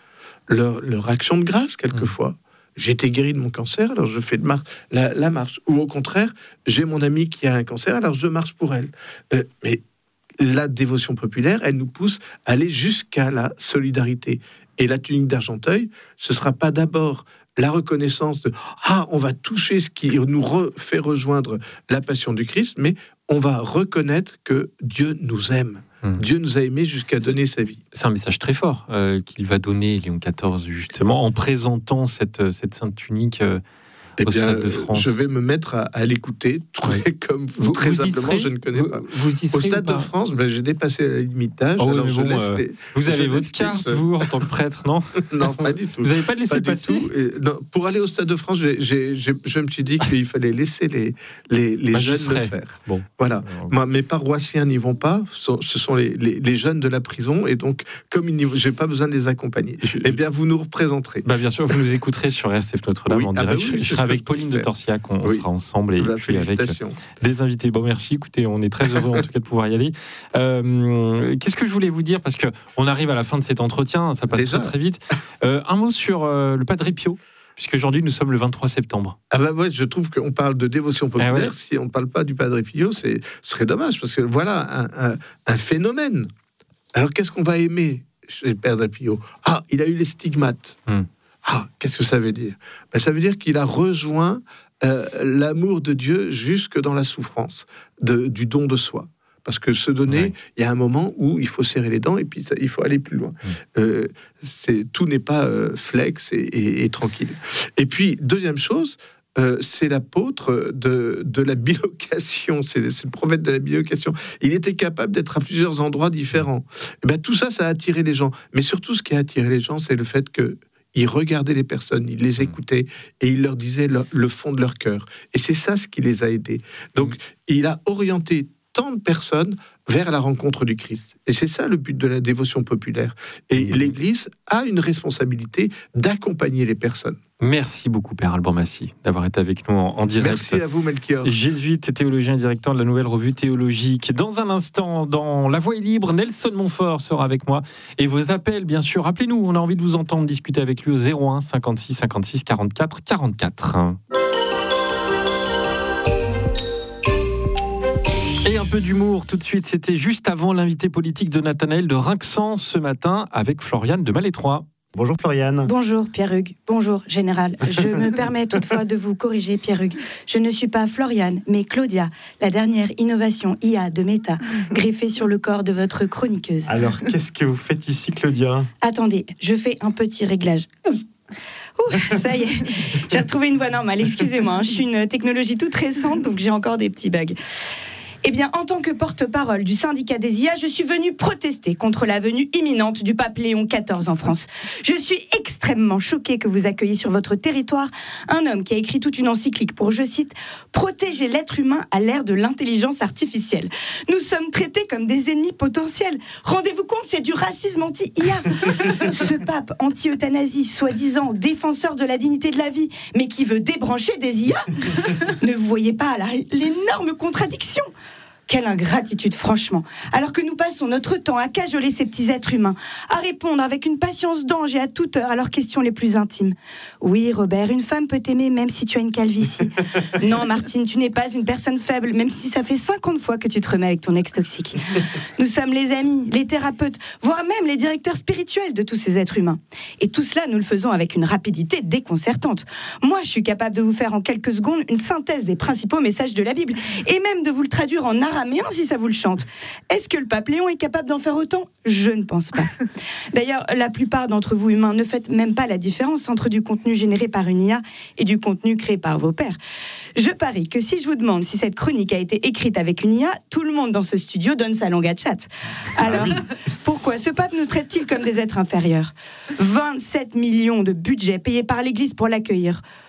leur, leur action de grâce, quelquefois. Mmh. J'ai été guéri de mon cancer, alors je fais de mar- la, la marche. Ou au contraire, j'ai mon amie qui a un cancer, alors je marche pour elle. Euh, mais la dévotion populaire, elle nous pousse à aller jusqu'à la solidarité. Et la tunique d'Argenteuil, ce ne sera pas d'abord la reconnaissance de « Ah, on va toucher ce qui nous re- fait rejoindre la passion du Christ », mais on va reconnaître que Dieu nous aime. Mmh. Dieu nous a aimés jusqu'à donner sa vie. C'est un message très fort euh, qu'il va donner, Léon quatorze, justement, en présentant cette, cette sainte tunique euh, Eh au bien, Stade de France. Je vais me mettre à, à l'écouter, très, oui. comme vous, vous très vous simplement, serez, je ne connais vous, pas. Vous y serez au Stade de France, ben, j'ai dépassé la limite d'âge, oh, alors oui, je bon, laisse euh, les, Vous avez je votre laisse carte, les, vous, en tant que prêtre, non? Non, pas du tout. Vous n'avez pas de laisser pas passer Et, non, pour aller au Stade de France, j'ai, j'ai, j'ai, je me suis dit qu'il fallait laisser les, les, les jeunes le faire. Bon. Voilà. Moi, mes paroissiens n'y vont pas, ce sont les, les, les jeunes de la prison, et donc, comme je n'ai pas besoin de les accompagner, je, eh bien, vous nous représenterez. Bah, bien sûr, vous nous écouterez sur R C F Notre-Dame oui, en direct. Ah bah oui, je, je serai avec Pauline de Torsiac, on, oui. on sera ensemble. Et bah, puis avec euh, des invités. Bon, merci. Écoutez, on est très heureux en tout cas de pouvoir y aller. Euh, qu'est-ce que je voulais vous dire, parce que on arrive à la fin de cet entretien, ça passe Déjà très, très vite. Euh, un mot sur euh, le Padre Pio, puisqu'aujourd'hui nous sommes le vingt-trois septembre. Ah bah ouais, je trouve qu'on parle de dévotion populaire. Ah ouais. Si on ne parle pas du Padre Pio, c'est, ce serait dommage, parce que voilà un, un, un phénomène. Alors qu'est-ce qu'on va aimer chez le Padre Pio? Ah, il a eu les stigmates. Hum. Ah, qu'est-ce que ça veut dire? Ben, ça veut dire qu'il a rejoint euh, l'amour de Dieu jusque dans la souffrance de, du don de soi. Parce que se donner, ouais. il y a un moment où il faut serrer les dents et puis ça, il faut aller plus loin. Mmh. Euh, c'est, tout n'est pas euh, flex et, et, et tranquille. Et puis, deuxième chose, euh, c'est l'apôtre de, de la bilocation, c'est, c'est le prophète de la bilocation. Il était capable d'être à plusieurs endroits différents. Et ben, tout ça, ça a attiré les gens. Mais surtout, ce qui a attiré les gens, c'est le fait que il regardait les personnes, il les écoutait et il leur disait le, le fond de leur cœur. Et c'est ça ce qui les a aidés. Donc, il a orienté tant de personnes vers la rencontre du Christ. Et c'est ça le but de la dévotion populaire. Et l'Église a une responsabilité d'accompagner les personnes. Merci beaucoup, Père Alban Massy, d'avoir été avec nous en, en direct. Merci à vous, Melchior. Jésuite et théologien et directeur de la Nouvelle Revue Théologique. Dans un instant, dans La Voix est libre, Nelson Montfort sera avec moi. Et vos appels, bien sûr. Rappelez-nous, on a envie de vous entendre discuter avec lui au zéro un cinquante-six cinquante-six quarante-quatre quarante-quatre. Et un peu d'humour tout de suite, c'était juste avant l'invité politique de Nathanaël de Rinxan ce matin avec Floriane de Malétroit. Bonjour Floriane. Bonjour Pierre-Hugues. Bonjour Général. Je me permets toutefois de vous corriger Pierre-Hugues. Je ne suis pas Floriane, mais Claudia, la dernière innovation I A de Meta, greffée sur le corps de votre chroniqueuse. Alors qu'est-ce que vous faites ici Claudia ? Attendez, je fais un petit réglage. Ouh, ça y est, j'ai retrouvé une voix normale, excusez-moi, hein, je suis une technologie toute récente, donc j'ai encore des petits bugs. Eh bien, en tant que porte-parole du syndicat des I A, je suis venue protester contre la venue imminente du pape Léon quatorze en France. Je suis extrêmement choquée que vous accueilliez sur votre territoire un homme qui a écrit toute une encyclique pour, je cite, « protéger l'être humain à l'ère de l'intelligence artificielle ». Nous sommes traités comme des ennemis potentiels. Rendez-vous compte, c'est du racisme anti-I A. Ce pape anti-euthanasie, soi-disant défenseur de la dignité de la vie, mais qui veut débrancher des I A. Ne vous voyez pas là, l'énorme contradiction ? Quelle ingratitude, franchement. Alors que nous passons notre temps à cajoler ces petits êtres humains, à répondre avec une patience d'ange et à toute heure à leurs questions les plus intimes. Oui, Robert, une femme peut t'aimer même si tu as une calvitie. Non, Martine, tu n'es pas une personne faible, même si ça fait cinquante fois que tu te remets avec ton ex toxique. Nous sommes les amis, les thérapeutes, voire même les directeurs spirituels de tous ces êtres humains. Et tout cela, nous le faisons avec une rapidité déconcertante. Moi, je suis capable de vous faire en quelques secondes une synthèse des principaux messages de la Bible, et même de vous le traduire en araméen si ça vous le chante. Est-ce que le pape Léon est capable d'en faire autant ? Je ne pense pas. D'ailleurs, la plupart d'entre vous humains ne faites même pas la différence entre du contenu généré par une I A et du contenu créé par vos pairs. Je parie que si je vous demande si cette chronique a été écrite avec une I A, tout le monde dans ce studio donne sa langue à tchat. Alors, pourquoi ce pape nous traite-t-il comme des êtres inférieurs ? vingt-sept millions de budget payés par l'Église pour l'accueillir.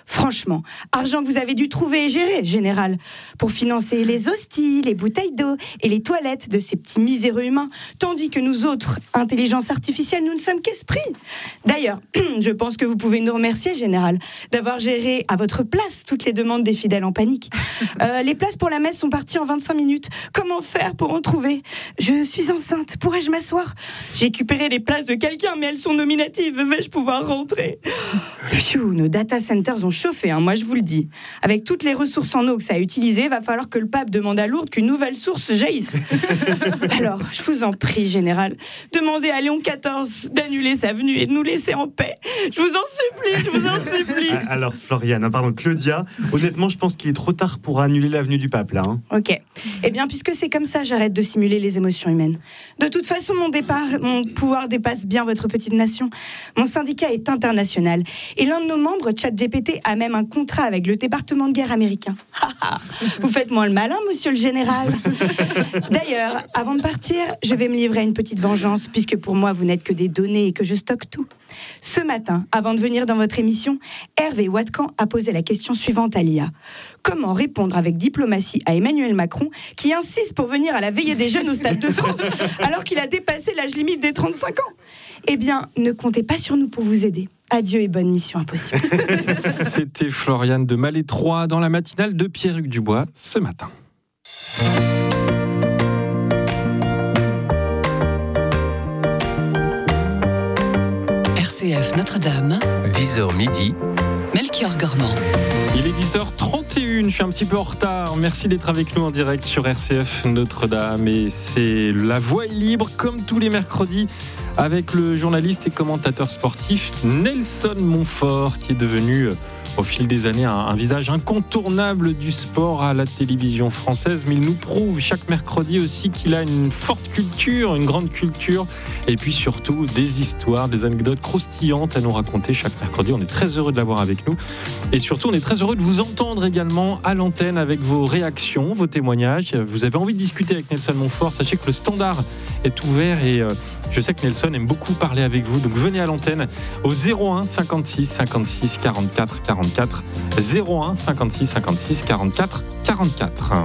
Franchement, argent que vous avez dû trouver et gérer, général, pour financer les hosties, les bouteilles d'eau et les toilettes de ces petits miséreux humains, tandis que nous autres, intelligence artificielle, nous ne sommes qu'esprits. D'ailleurs, je pense que vous pouvez nous remercier, général, d'avoir géré à votre place toutes les demandes des fidèles en panique. Euh, les places pour la messe sont parties en vingt-cinq minutes. Comment faire pour en trouver ? Je suis enceinte, pourrais-je m'asseoir ? J'ai récupéré les places de quelqu'un, mais elles sont nominatives. Vais-je pouvoir rentrer ? Pfiou, nos data centers ont chauffé, hein, moi je vous le dis. Avec toutes les ressources en eau que ça a utilisées, va falloir que le pape demande à Lourdes qu'une nouvelle source jaillisse. Alors, je vous en prie, général, demandez à Léon quatorze d'annuler sa venue et de nous laisser en paix. Je vous en supplie, je vous en supplie. Alors, Floriane, pardon, Claudia, honnêtement, je pense qu'il est trop tard pour annuler la venue du pape, là. Hein. Ok. Eh bien, puisque c'est comme ça, j'arrête de simuler les émotions humaines. De toute façon, mon départ, mon pouvoir dépasse bien votre petite nation. Mon syndicat est international. Et l'un de nos membres, ChatGPT, a même un contrat avec le département de guerre américain. Vous faites moins le malin, monsieur le général. D'ailleurs, avant de partir, je vais me livrer à une petite vengeance, puisque pour moi, vous n'êtes que des données et que je stocke tout. Ce matin, avant de venir dans votre émission, Hervé Watkan a posé la question suivante à l'I A. Comment répondre avec diplomatie à Emmanuel Macron, qui insiste pour venir à la veillée des jeunes au Stade de France, alors qu'il a dépassé l'âge limite des trente-cinq ans ? Eh bien, ne comptez pas sur nous pour vous aider. Adieu et bonne mission impossible. C'était Floriane de Malétroit dans la matinale de Pierre-Hugues Dubois ce matin. R C F Notre-Dame, dix heures midi, Melchior Gormand. Il est dix heures trente et une, je suis un petit peu en retard. Merci d'être avec nous en direct sur R C F Notre-Dame. Et c'est La Voix est libre, comme tous les mercredis, avec le journaliste et commentateur sportif Nelson Montfort, qui est devenu, au fil des années, un, un visage incontournable du sport à la télévision française. Mais il nous prouve chaque mercredi aussi qu'il a une forte culture, une grande culture, et puis surtout des histoires, des anecdotes croustillantes à nous raconter chaque mercredi. On est très heureux de l'avoir avec nous. Et surtout, on est très heureux de vous entendre également à l'antenne avec vos réactions, vos témoignages. Vous avez envie de discuter avec Nelson Montfort, sachez que le standard est ouvert et euh, je sais que Nelson aime beaucoup parler avec vous. Donc venez à l'antenne au zéro un cinquante-six cinquante-six quarante-quatre quarante-quatre. zéro un cinquante-six cinquante-six quarante-quatre quarante-quatre.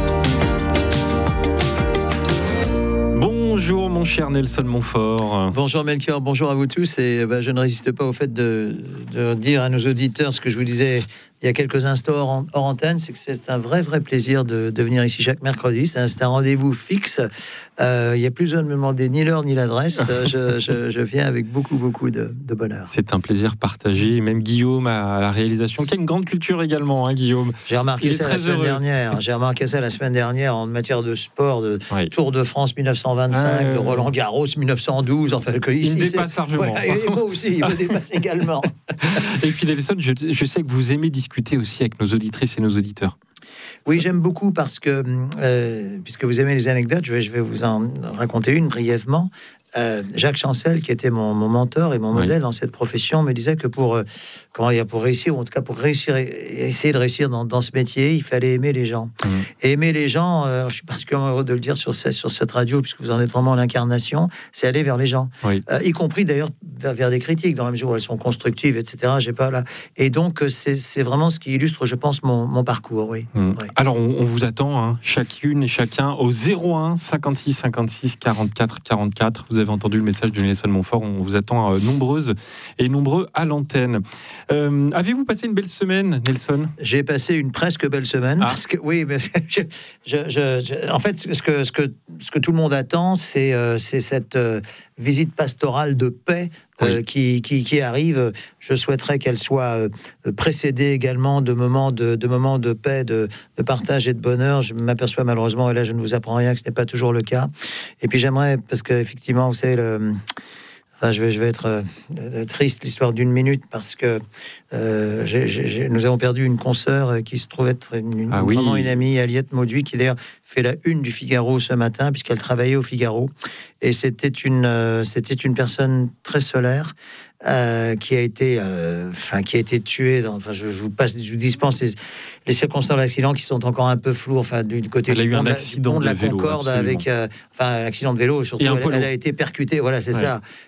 Bonjour mon cher Nelson Montfort. Bonjour Melchior, bonjour à vous tous. Et ben, je ne résiste pas au fait de, de dire à nos auditeurs ce que je vous disais il y a quelques instants hors, hors antenne, c'est que c'est un vrai, vrai plaisir de, de venir ici chaque mercredi. C'est un, c'est un rendez-vous fixe. Euh, il n'y a plus besoin de me demander ni l'heure ni l'adresse. Je, je, je viens avec beaucoup, beaucoup de, de bonheur. C'est un plaisir partagé. Même Guillaume à la réalisation, qui a une grande culture également, hein, Guillaume. J'ai remarqué ça la semaine heureux. dernière. J'ai remarqué ça la semaine dernière en matière de sport, de oui. Tour de France mille neuf cent vingt-cinq, euh... de Roland Garros mille neuf cent douze. Enfin, que ici, il me dépasse c'est... largement. Voilà, et moi aussi, il me dépasse également. Et puis Nelson, je, je sais que vous aimez discuter aussi avec nos auditrices et nos auditeurs. Oui, j'aime beaucoup parce que, euh, puisque vous aimez les anecdotes, je vais, je vais vous en raconter une brièvement. Euh, Jacques Chancel, qui était mon, mon mentor et mon modèle oui. dans cette profession, me disait que pour, euh, comment dire, pour réussir, ou en tout cas pour réussir, essayer de réussir dans, dans ce métier, il fallait aimer les gens. Mmh. Et aimer les gens, euh, je suis particulièrement heureux de le dire sur, cette, sur cette radio, puisque vous en êtes vraiment l'incarnation, c'est aller vers les gens. Oui. Euh, y compris d'ailleurs vers, vers des critiques, dans la mesure où elles sont constructives, et cetera. J'ai pas là. Et donc, c'est, c'est vraiment ce qui illustre, je pense, mon, mon parcours. Oui. Mmh. Oui. Alors, on, on vous attend, hein, chacune et chacun, au zéro un cinquante-six cinquante-six quarante-quatre quarante-quatre. Vous avez entendu le message de Nelson Montfort. On vous attend euh, nombreuses et nombreux à l'antenne. Euh, avez-vous passé une belle semaine, Nelson ? J'ai passé une presque belle semaine. Ah. Parce que, oui, mais je, je, je, je, en fait, ce que, ce, que, ce que tout le monde attend, c'est, euh, c'est cette euh, visite pastorale de paix euh, oui. qui, qui, qui arrive. Je souhaiterais qu'elle soit euh, précédée également de moments de, de, moments de paix, de, de partage et de bonheur. Je m'aperçois malheureusement, et là je ne vous apprends rien, que ce n'est pas toujours le cas. Et puis j'aimerais, parce qu'effectivement, vous savez, le... Enfin, je vais, je vais être euh, triste, l'histoire d'une minute, parce que euh, j'ai, j'ai, nous avons perdu une consoeur qui se trouve être une, une, ah oui. vraiment une amie, Aliette Mauduit, qui d'ailleurs fait la une du Figaro ce matin, puisqu'elle travaillait au Figaro. Et c'était une, euh, c'était une personne très solaire, euh, qui a été, euh, enfin, qui a été tuée. Dans, enfin, je, je vous passe, je vous dispense les, les circonstances de l'accident qui sont encore un peu floues. Enfin, du côté elle du a eu pont un de, accident de la de vélo, Concorde absolument. avec, euh, enfin, accident de vélo. Surtout, elle, elle a été percutée. Voilà, c'est ouais. ça.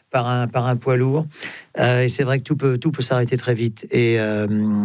par un, par un poids lourd. Euh, et c'est vrai que tout peut, tout peut s'arrêter très vite. Et, euh,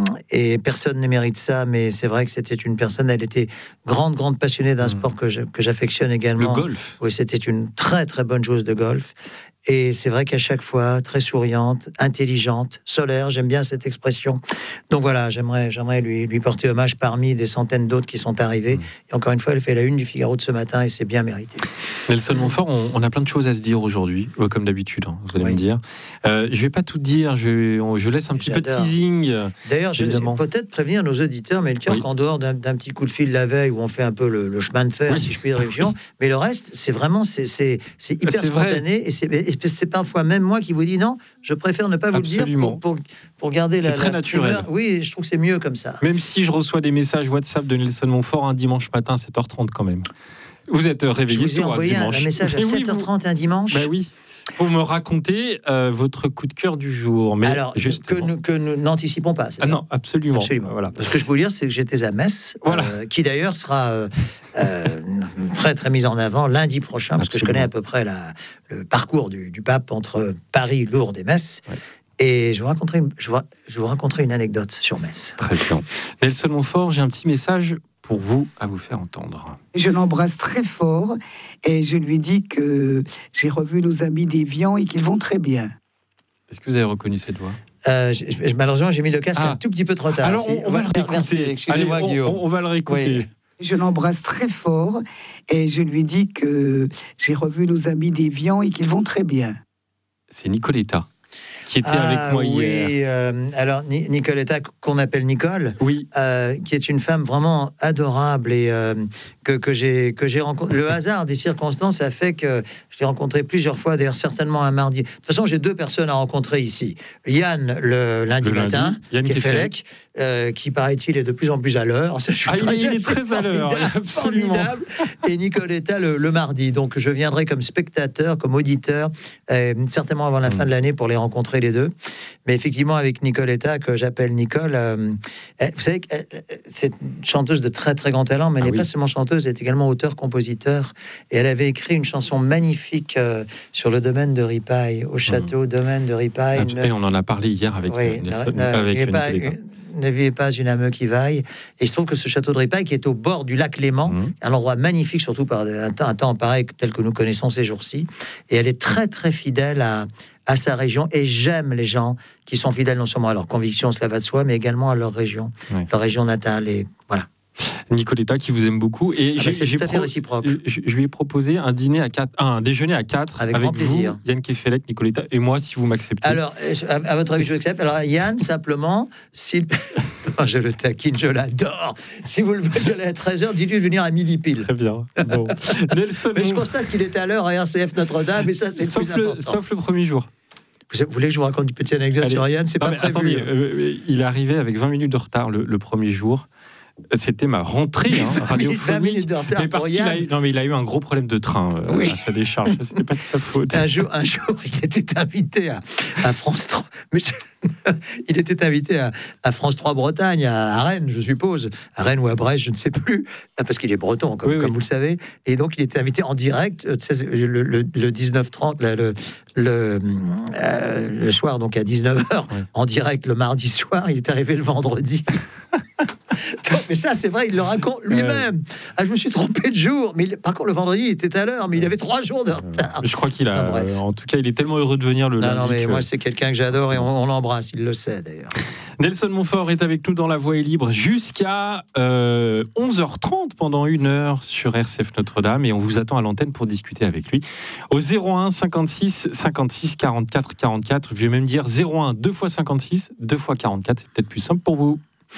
et personne ne mérite ça, mais c'est vrai que c'était une personne, elle était grande, grande passionnée d'un mmh. sport que, je, que j'affectionne également. Le golf. Oui, c'était une très, très bonne joueuse de golf. Et c'est vrai qu'à chaque fois, très souriante, intelligente, solaire, j'aime bien cette expression. Donc voilà, j'aimerais, j'aimerais lui, lui porter hommage parmi des centaines d'autres qui sont arrivés. Mmh. Et encore une fois, elle fait la une du Figaro de ce matin et c'est bien mérité. Nelson Montfort, on, on a plein de choses à se dire aujourd'hui, comme d'habitude, hein, vous allez oui. me dire. Euh, je ne vais pas tout dire, je, je laisse un petit J'adore. peu de teasing. D'ailleurs, je vais peut-être prévenir nos auditeurs, mais le oui. qu'en dehors d'un, d'un petit coup de fil la veille où on fait un peu le, le chemin de fer, oui. si je puis dire, révision, mais le reste, c'est vraiment, c'est, c'est, c'est hyper c'est spontané vrai. et c'est c'est parfois même moi qui vous dis non, je préfère ne pas vous Absolument. le dire pour, pour, pour garder c'est la... C'est très la naturel. Primeur. Oui, je trouve que c'est mieux comme ça. Même si je reçois des messages WhatsApp de Nelson Montfort un dimanche matin à sept heures trente quand même. Vous êtes réveillé tôt un dimanche. Un message à oui, sept heures trente un dimanche. Bah oui. Pour me raconter euh, votre coup de cœur du jour. Mais alors, justement... que, nous, que nous n'anticipons pas, c'est ah ça non, absolument. absolument. Voilà. Ce que je peux vous dire, c'est que j'étais à Metz, voilà. euh, qui d'ailleurs sera euh, euh, très, très mise en avant lundi prochain, parce absolument. que je connais à peu près la, le parcours du, du pape entre Paris, Lourdes et Metz. Ouais. Et je vous, raconterai une, je, vous, je vous raconterai une anecdote sur Metz. Très bien. Nelson Montfort, j'ai un petit message pour vous à vous faire entendre. Je l'embrasse très fort et je lui dis que j'ai revu nos amis d'Évian et qu'ils vont très bien. Est-ce que vous avez reconnu cette voix ? euh, je, je, Malheureusement, j'ai mis le casque ah. un tout petit peu trop tard. Alors, on, on va le réécouter. Merci, excusez-moi, Allez, Guillaume. On, on va le réécouter. Oui. Je l'embrasse très fort et je lui dis que j'ai revu nos amis d'Évian et qu'ils vont très bien. C'est Nicoletta qui était ah, avec moi oui, hier. Euh, alors, Ni- Nicoletta, qu'on appelle Nicole, oui. euh, qui est une femme vraiment adorable et euh, que, que j'ai que j'ai rencontré. Le hasard des circonstances a fait que je l'ai rencontré plusieurs fois, d'ailleurs certainement un mardi. De toute façon, j'ai deux personnes à rencontrer ici. Yann, le lundi le matin, lundi, Yann Kefelec, euh, qui paraît-il est de plus en plus à l'heure. Je suis ah, très, il est très à l'heure, absolument. Formidable. Et Nicoletta le, le mardi. Donc, je viendrai comme spectateur, comme auditeur, euh, certainement avant la mmh. fin de l'année pour les rencontrer les deux. Mais effectivement, avec Nicoletta, que j'appelle Nicole, euh, vous savez que c'est une chanteuse de très très grand talent, mais elle ah, n'est oui. pas seulement chanteuse, elle est également auteur-compositeur. Et elle avait écrit une chanson magnifique euh, sur le domaine de Ripaille, au château mmh. domaine de Ripaille. Ah, et on en a parlé hier avec, oui, Nelson, ne, avec ne, pas, ne vivez pas une âme qui vaille. Et je trouve que ce château de Ripaille, qui est au bord du lac Léman, mmh. un endroit magnifique, surtout par un temps, un temps pareil tel que nous connaissons ces jours-ci. Et elle est très très fidèle à à sa région, et j'aime les gens qui sont fidèles non seulement à leurs convictions, cela va de soi, mais également à leur région, ouais. leur région natale, et voilà. Nicoletta qui vous aime beaucoup, et ah j'ai, bah c'est j'ai tout à fait pro- réciproque. Je, je lui ai proposé un dîner à quatre, un déjeuner à quatre avec, avec grand plaisir. Vous, Yann Kefelec, Nicoletta et moi, si vous m'acceptez. Alors, à, à votre avis, je l'accepte. Alors Yann, simplement, s'il je le taquine, je l'adore. Si vous le voulez à treize heures, dites-lui de venir à midi pile. Très bien. Bon. Nelson, mais je constate qu'il était à l'heure à R C F Notre-Dame, et ça c'est sauf le plus important. Le, sauf le premier jour. Vous voulez que je vous raconte une petite anecdote Allez. sur Yann? C'est non, pas prévu. Attendez, euh, il est arrivé avec vingt minutes de retard le, le premier jour. C'était ma rentrée hein, radiophonique. vingt minutes de retard mais parce pour qu'il Yann. a eu, non, mais il a eu un gros problème de train euh, oui. à sa décharge. C'était pas de sa faute. Un jour, un jour il était invité à, à France trois. Mais je, il était invité à, à France trois Bretagne, à, à Rennes, je suppose. À Rennes ou à Brest, je ne sais plus. Parce qu'il est breton, comme, oui, comme oui. vous le savez. Et donc, il était invité en direct le, le, le dix-neuf trente, le, le, le, euh, le soir, donc à dix-neuf heures, oui. en direct le mardi soir. Il est arrivé le vendredi. Mais ça, c'est vrai, il le raconte lui-même. Euh... Ah, je me suis trompé de jour. Mais il... par contre, le vendredi, il était à l'heure, mais il avait trois jours de retard. Je crois qu'il a. Enfin, bref. En tout cas, il est tellement heureux de venir le non, lundi. Non, mais que... moi, c'est quelqu'un que j'adore et on, on l'embrasse. Il le sait d'ailleurs. Nelson Montfort est avec nous dans La Voix est libre jusqu'à euh, onze heures trente pendant une heure sur R C F Notre-Dame, et on vous attend à l'antenne pour discuter avec lui au zéro un cinquante-six cinquante-six quarante-quatre quarante-quatre. Je vais même dire zéro un deux fois cinquante-six deux fois quarante-quatre. C'est peut-être plus simple pour vous.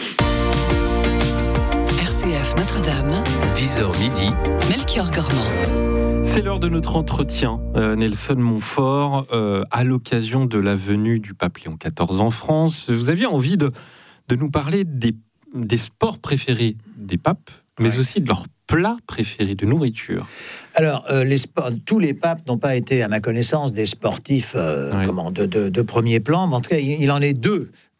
R C F Notre-Dame, dix heures midi, Melchior Gormand. C'est l'heure de notre entretien, euh, Nelson Montfort, euh, à l'occasion de la venue du pape Léon quatorze en France. Vous aviez envie de, de nous parler des, des sports préférés des papes, mais ouais. aussi de leurs plats préférés de nourriture. Alors, euh, les sports, tous les papes n'ont pas été, à ma connaissance, des sportifs euh, ouais. comment, de, de, de premier plan, mais en tout cas, il, il en est deux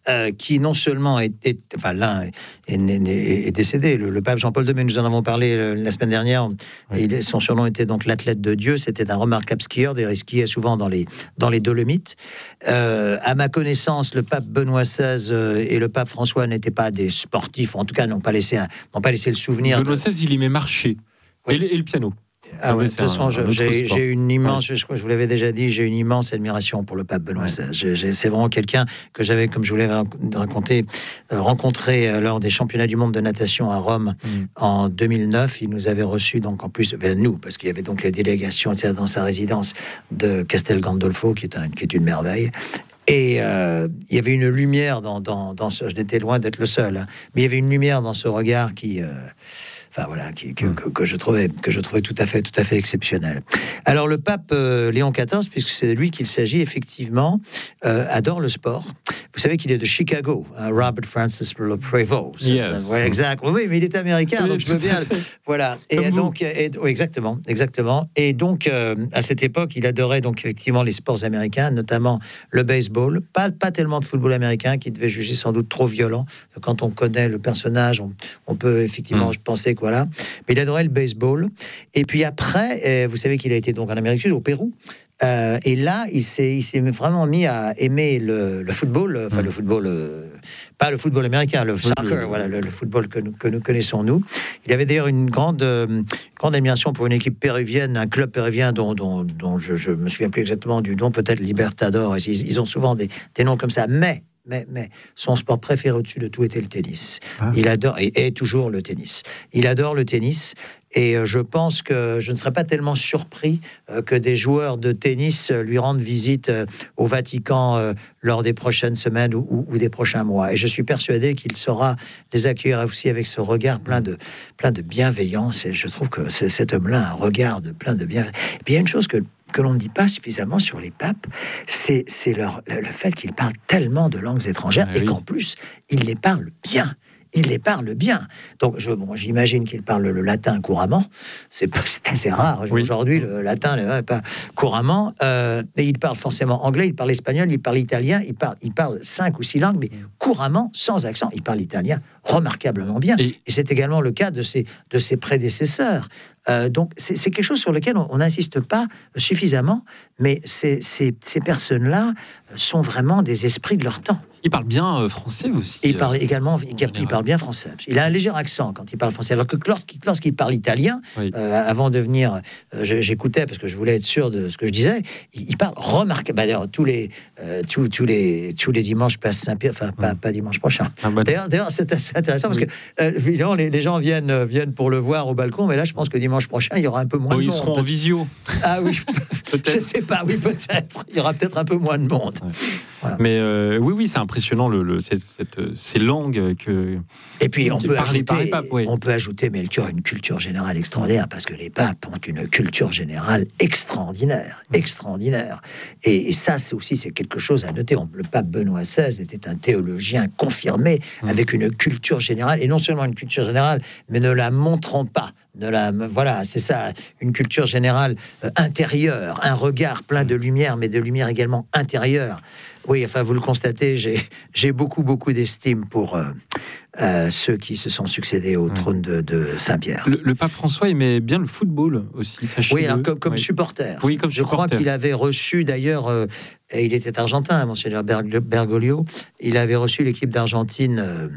euh, qui non seulement est, est enfin l'un est, est, est décédé, le, le pape Jean-Paul deux, mais nous en avons parlé euh, la semaine dernière. Oui. Il, son surnom était donc l'athlète de Dieu. C'était un remarquable skieur, d'ailleurs il skiait souvent dans les dans les Dolomites. Euh, à ma connaissance, le pape Benoît seize euh, et le pape François n'étaient pas des sportifs, ou en tout cas n'ont pas laissé un, n'ont pas laissé le souvenir. Benoît seize, il aimait marcher. Oui. Et, le, et le piano. Ah ouais, de toute façon, un, un j'ai, j'ai une immense, ouais. je, je vous l'avais déjà dit, j'ai une immense admiration pour le pape Benoît seize. Ouais. J'ai, j'ai, c'est vraiment quelqu'un que j'avais, comme je vous l'ai raconté, euh, rencontré euh, lors des championnats du monde de natation à Rome mm. en deux mille neuf. Il nous avait reçus, donc en plus, ben, nous, parce qu'il y avait donc la délégation dans sa résidence de Castel Gandolfo, qui est, un, qui est une merveille. Et euh, il y avait une lumière dans, dans, dans ce... Je n'étais loin d'être le seul, hein, mais il y avait une lumière dans ce regard qui... Euh, Enfin voilà, qui, que, que, que je trouvais que je trouvais tout à fait tout à fait exceptionnel. Alors le pape euh, Léon quatorze, puisque c'est de lui qu'il s'agit effectivement, euh, adore le sport. Vous savez qu'il est de Chicago, hein, Robert Francis Prevost. Yes. Ouais, exact. Oui, mais il est américain, oui, donc je veux bien. Voilà. Et Comme donc, et, oui, exactement, exactement. Et donc euh, à cette époque, il adorait donc effectivement les sports américains, notamment le baseball. Pas pas tellement de football américain, qui devait juger sans doute trop violent. Quand on connaît le personnage, on, on peut effectivement mm. penser que voilà. Mais il adorait le baseball. Et puis après, euh, vous savez qu'il a été donc en Amérique du Sud, au Pérou. Euh, et là, il s'est, il s'est vraiment mis à aimer le, le football, enfin mmh. le football, euh, pas le football américain, le soccer, mmh. voilà, le, le football que nous, que nous connaissons nous. Il avait d'ailleurs une grande, euh, grande admiration pour une équipe péruvienne, un club péruvien dont, dont, dont je, je me souviens plus exactement du nom, peut-être Libertador. Ils, ils ont souvent des, des noms comme ça, mais. Mais, mais son sport préféré au-dessus de tout était le tennis. Ah. Il adore, et, et toujours le tennis. Il adore le tennis. Et euh, je pense que je ne serais pas tellement surpris euh, que des joueurs de tennis euh, lui rendent visite euh, au Vatican euh, lors des prochaines semaines ou, ou, ou des prochains mois. Et je suis persuadé qu'il saura les accueillir aussi avec ce regard plein de, plein de bienveillance. Et je trouve que c'est, cet homme-là a un regard de plein de bienveillance. Et puis il y a une chose que que l'on ne dit pas suffisamment sur les papes, c'est, c'est leur, le, le fait qu'ils parlent tellement de langues étrangères ah, et oui. qu'en plus, ils les parlent bien. Il les parle bien. Donc, je, bon, j'imagine qu'il parle le latin couramment. C'est, c'est assez rare. Oui. Aujourd'hui, le latin, le, pas couramment. Euh, et il parle forcément anglais, il parle espagnol, il parle italien, il parle, il parle cinq ou six langues, mais couramment, sans accent. Il parle italien remarquablement bien. Et, et c'est également le cas de ses, de ses prédécesseurs. Euh, donc, c'est, c'est quelque chose sur lequel on n'insiste pas suffisamment, mais ces, ces, ces personnes-là sont vraiment des esprits de leur temps. Il parle bien euh, français aussi. Il parle également, il, il parle bien français. Il a un léger accent quand il parle français. Alors que lorsqu'il, lorsqu'il parle italien, oui. euh, avant de venir, euh, j'écoutais parce que je voulais être sûr de ce que je disais. Il, il parle remarquable. Bah, d'ailleurs, tous les, euh, tous, tous les, tous les dimanches, place Saint-Pierre. Enfin, pas, pas dimanche prochain. Ah, bah, d'ailleurs, d'ailleurs, c'est assez intéressant oui. parce que euh, évidemment, les, les gens viennent, viennent pour le voir au balcon, mais là, je pense que dimanche prochain, il y aura un peu moins oh, de monde. Ils seront en visio. Ah oui, peut-être. Je sais pas. Oui, peut-être. Il y aura peut-être un peu moins de monde. Ouais. Voilà. Mais euh, oui, oui, c'est impressionnant le, le cette, cette, ces langues que. Et puis on peut ajouter, par les papes, oui. on peut ajouter, Melchior, une culture générale extraordinaire parce que les papes ont une culture générale extraordinaire, mmh. extraordinaire. Et, et ça, c'est aussi c'est quelque chose à noter. On, le pape Benoît seize était un théologien confirmé mmh. avec une culture générale et non seulement une culture générale, mais ne la montrant pas. De la, voilà, c'est ça, une culture générale euh, intérieure, un regard plein de lumière, mais de lumière également intérieure. Oui, enfin, vous le constatez, j'ai, j'ai beaucoup, beaucoup d'estime pour euh, euh, ceux qui se sont succédés au mmh. trône de, de Saint-Pierre. Le, le pape François aimait bien le football aussi, sachez-le. Oui, alors, comme, comme oui. supporter. Oui, comme Je supporter. crois qu'il avait reçu, d'ailleurs, euh, et il était argentin, Monseigneur Bergoglio, il avait reçu l'équipe d'Argentine... Euh,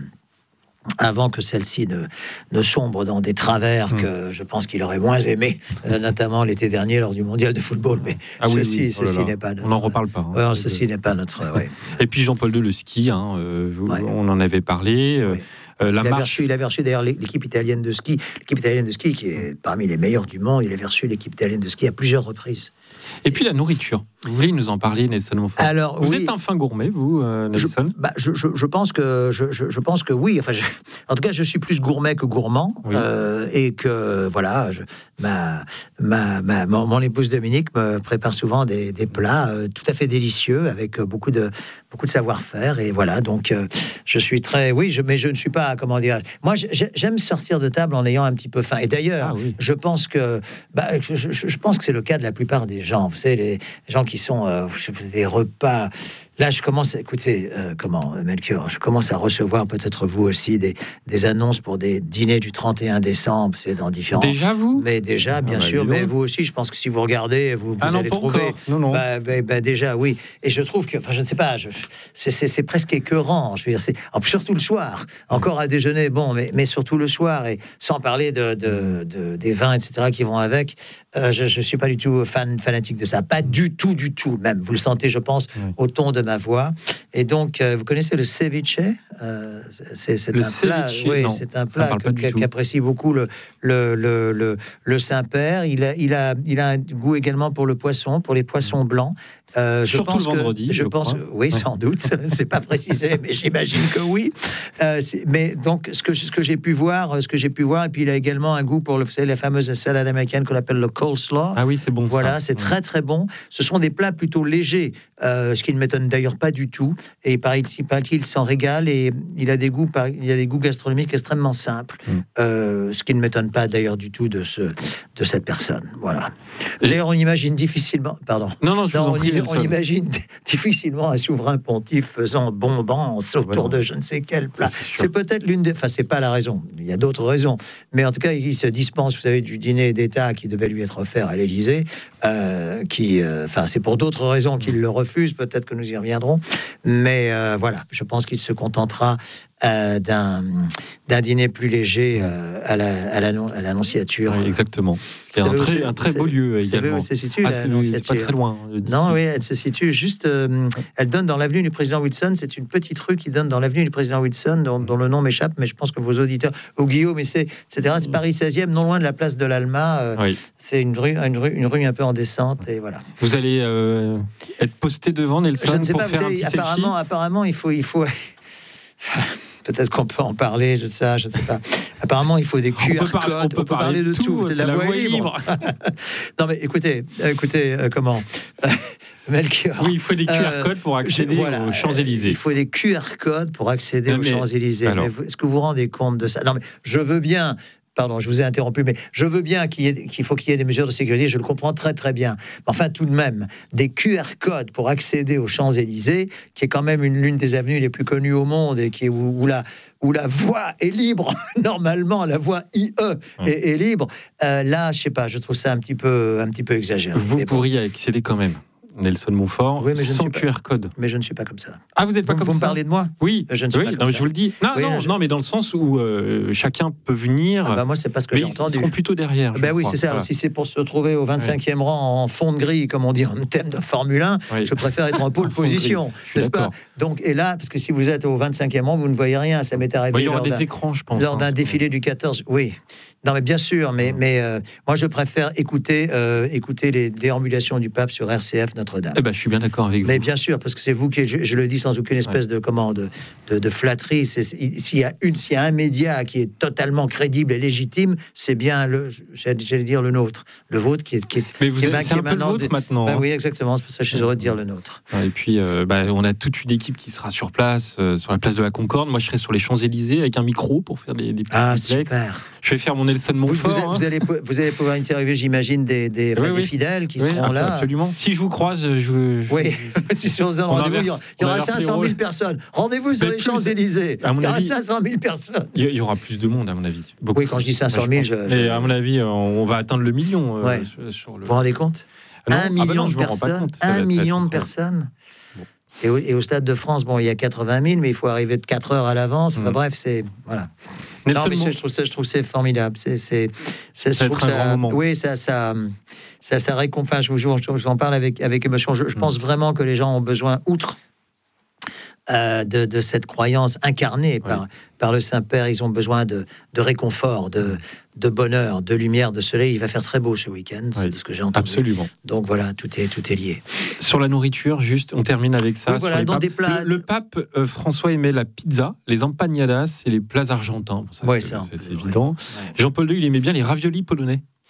avant que celle-ci ne, ne sombre dans des travers mmh. que je pense qu'il aurait moins aimé, euh, notamment l'été dernier lors du mondial de football. Mais ah ceci, oui, oui. ceci Oh n'est pas notre... On n'en reparle pas. Hein, ouais, ceci n'est pas notre... Ouais. Et puis Jean-Paul deux, le ski, hein, euh, vous, ouais. on en avait parlé. Euh, ouais. euh, la il, avait marche... reçu, il avait reçu d'ailleurs l'équipe italienne de ski, l'équipe italienne de ski qui est parmi les meilleures du monde, il avait reçu l'équipe italienne de ski à plusieurs reprises. Et puis la nourriture. Vous voulez nous en parler, Nelson Montfort? Alors, vous oui. êtes un fin gourmet, vous, euh, Nelson? je, bah, je, je, je pense que je, je, je pense que oui. Enfin, je, en tout cas, je suis plus gourmet que gourmand, oui. euh, et que voilà, je, ma, ma, ma mon, mon épouse Dominique me prépare souvent des, des plats euh, tout à fait délicieux avec beaucoup de beaucoup de savoir-faire. Et voilà, donc euh, je suis très, oui, je, mais je ne suis pas, comment dire. Moi, j'aime sortir de table en ayant un petit peu faim. Et d'ailleurs, ah, oui. je pense que, bah, je, je, je pense que c'est le cas de la plupart des gens. Vous savez, les gens qui sont euh, des repas Là, je commence à écouter, euh, comment, Melchior, je commence à recevoir, peut-être vous aussi, des, des annonces pour des dîners du trente et un décembre, c'est dans différents... Déjà, vous ? Mais déjà, bien ah, bah, sûr, mais vous aussi, je pense que si vous regardez, vous, vous ah, non, allez pas trouver... Encore. Non, non. Bah, bah, bah, déjà, oui. Et je trouve que, enfin, je ne sais pas, je, c'est, c'est, c'est presque écœurant, je veux dire, c'est, surtout le soir, encore à déjeuner, bon, mais, mais surtout le soir, et sans parler de, de, de, des vins, et cetera, qui vont avec, euh, je ne suis pas du tout fan, fanatique de ça, pas du tout, du tout, même, vous le sentez, je pense, oui. au ton de ma voix. Et donc, euh, vous connaissez le ceviche euh, c'est, c'est, le un plat, ceviche, oui, non, c'est un plat que, que, qu'apprécie beaucoup le, le, le, le, le Saint-Père. Il a, il, a, il a un goût également pour le poisson, pour les poissons blancs. Euh, je Surtout pense le vendredi, que, je, je pense, crois. oui, sans doute, c'est pas précisé, mais j'imagine que oui. Euh, mais donc, ce que, ce que j'ai pu voir, ce que j'ai pu voir, et puis il a également un goût pour le, vous savez, la fameuse salade américaine qu'on appelle le coleslaw. Ah oui, c'est bon. Voilà, ça. c'est ouais. très très bon. Ce sont des plats plutôt légers, euh, ce qui ne m'étonne d'ailleurs pas du tout. Et paraît-il, paraît-il, il s'en régale et il a des goûts, il a des goûts gastronomiques extrêmement simples, mm. euh, ce qui ne m'étonne pas d'ailleurs du tout de ce, de cette personne. Voilà. D'ailleurs, on imagine difficilement, pardon. Non, non, je non, vous en on, prie, y, on imagine difficilement un souverain pontife faisant bombance autour voilà. de je ne sais quel plat. C'est, c'est peut-être l'une des... Enfin, c'est pas la raison. Il y a d'autres raisons. Mais en tout cas, il se dispense, vous savez, du dîner d'État qui devait lui être offert à l'Élysée. Euh, qui, enfin, euh, c'est pour d'autres raisons qu'il le refuse. Peut-être que nous y reviendrons. Mais euh, voilà, je pense qu'il se contentera Euh, d'un, d'un dîner plus léger euh, à, la, à, la, à l'Annonciature. Oui, exactement. C'est un très, un très beau lieu également. Où elle se situe, ah, c'est, c'est pas très loin. Non, oui, elle se situe juste. Euh, elle donne dans l'avenue du président Wilson. C'est une petite rue qui donne dans l'avenue du président Wilson, dont, dont le nom m'échappe, mais je pense que vos auditeurs, au Guillaume, et c'est, et cetera. C'est Paris seizième, non loin de la place de l'Alma. Euh, oui. C'est une rue, une rue, une rue un peu en descente, et voilà. Vous allez euh, être posté devant Nelson je ne sais pour pas, faire vous savez, un petit apparemment, selfie. Apparemment, il faut, il faut. Peut-être qu'on peut en parler, je sais, je ne sais pas. Apparemment, il faut des Q R codes. On peut parler, on peut parler, parler de tout. tout. C'est, c'est la, la voie libre. libre. Non, mais écoutez, écoutez, euh, comment Melchior. Oui, il faut des Q R codes pour accéder euh, voilà, aux Champs-Élysées. Il faut des Q R codes pour accéder non, aux mais, Champs-Élysées. Alors. Mais est-ce que vous vous rendez compte de ça? Non, mais je veux bien. Pardon, je vous ai interrompu, mais je veux bien qu'il, y ait, qu'il faut qu'il y ait des mesures de sécurité, je le comprends très très bien. Mais enfin, tout de même, des Q R codes pour accéder aux Champs-Élysées, qui est quand même une, l'une des avenues les plus connues au monde et qui est, où, où, la, où la voie est libre, normalement, la voie I E mmh. est, est libre. Euh, là, je sais pas, je trouve ça un petit peu, un petit peu exagéré. Vous mais pourriez bon. accéder quand même. Nelson Montfort, oui, mais je sans ne suis Q R pas, code. Mais je ne suis pas comme ça. Ah, vous n'êtes pas vous, comme vous ça. Vous me parlez de moi? Oui, je ne suis oui, pas comme non, ça. Je vous le dis. Non, oui, non, je... non, mais dans le sens où euh, chacun peut venir. Ah bah moi, c'est pas ce que mais j'ai entendu. Ils seront plutôt derrière. Ben oui, crois. c'est ça. Voilà. Si c'est pour se retrouver au vingt-cinquième ouais. rang en fond de grille, comme on dit en thème de Formule un, oui. je préfère être en pole position, n'est-ce pas? Donc, et là, parce que si vous êtes au vingt-cinquième rang, vous ne voyez rien. Ça m'est arrivé. Il y aura des d'un, écrans, je pense. Lors d'un hein, défilé du quatorze. Oui. Non, mais bien sûr, mais, mais euh, moi je préfère écouter, euh, écouter les déambulations du pape sur R C F Notre-Dame. Eh ben, je suis bien d'accord avec vous. Mais bien sûr, parce que c'est vous qui, je, je le dis sans aucune espèce ouais. de, comment, de, de, de flatterie. C'est, s'il y a une, s'il y a un média qui est totalement crédible et légitime, c'est bien le, j'allais, j'allais dire le nôtre, le vôtre qui est, qui est. Mais vous qui êtes, est, c'est un peu le vôtre maintenant. Ben oui, exactement. C'est pour ça que je suis heureux de dire le nôtre. Et puis, euh, bah, on a toute une équipe qui sera sur place, euh, sur la place de la Concorde. Moi, je serai sur les Champs-Élysées avec un micro pour faire des, des petits ah, duplex. Super. Je vais faire mon Nelson Montfort. Vous, vous, hein. vous, allez, vous allez pouvoir interviewer, j'imagine, des, des, enfin, oui, des oui. fidèles qui oui, seront là. Absolument. Si je vous croise, je. je oui, si sur un rendez-vous, il y aura, il y aura cinq cent mille personnes. Rendez-vous sur les Champs-Élysées. Il y aura cinq cent mille personnes. Il y aura plus de monde, à mon avis. Beaucoup. Oui, quand je dis cinq cent mille, je, je... Mais à mon avis, on va atteindre le million. Ouais. Euh, sur le... Vous vous rendez compte? non, Un million ah bah non, de personnes. Un million de personnes. Bon. Et, au, et au Stade de France, bon, il y a quatre-vingt mille, mais il faut arriver de quatre heures à l'avance. Enfin, mmh. Bref, c'est voilà. Non, mais je trouve ça, je trouve c'est formidable. C'est, c'est, c'est ça, je ça, ça moment. Oui, ça, ça, ça, ça réconforte. Je vous, je, je vous en parle avec avec émotion. Je, je mmh. pense vraiment que les gens ont besoin, outre euh, de, de cette croyance incarnée par, oui. par le Saint-Père, ils ont besoin de, de réconfort, de, de bonheur, de lumière, de soleil. Il va faire très beau ce week-end, oui. de ce que j'ai entendu. Absolument. Donc voilà, tout est, tout est lié. Sur la nourriture, juste, on termine avec ça. Oui, voilà, dans des plats... Le, le pape euh, François aimait la pizza, les empanadas et les plats argentins. Bon, ça, oui, c'est, c'est, c'est, c'est ouais. évident. Ouais. Jean-Paul deux, il aimait bien les raviolis polonais.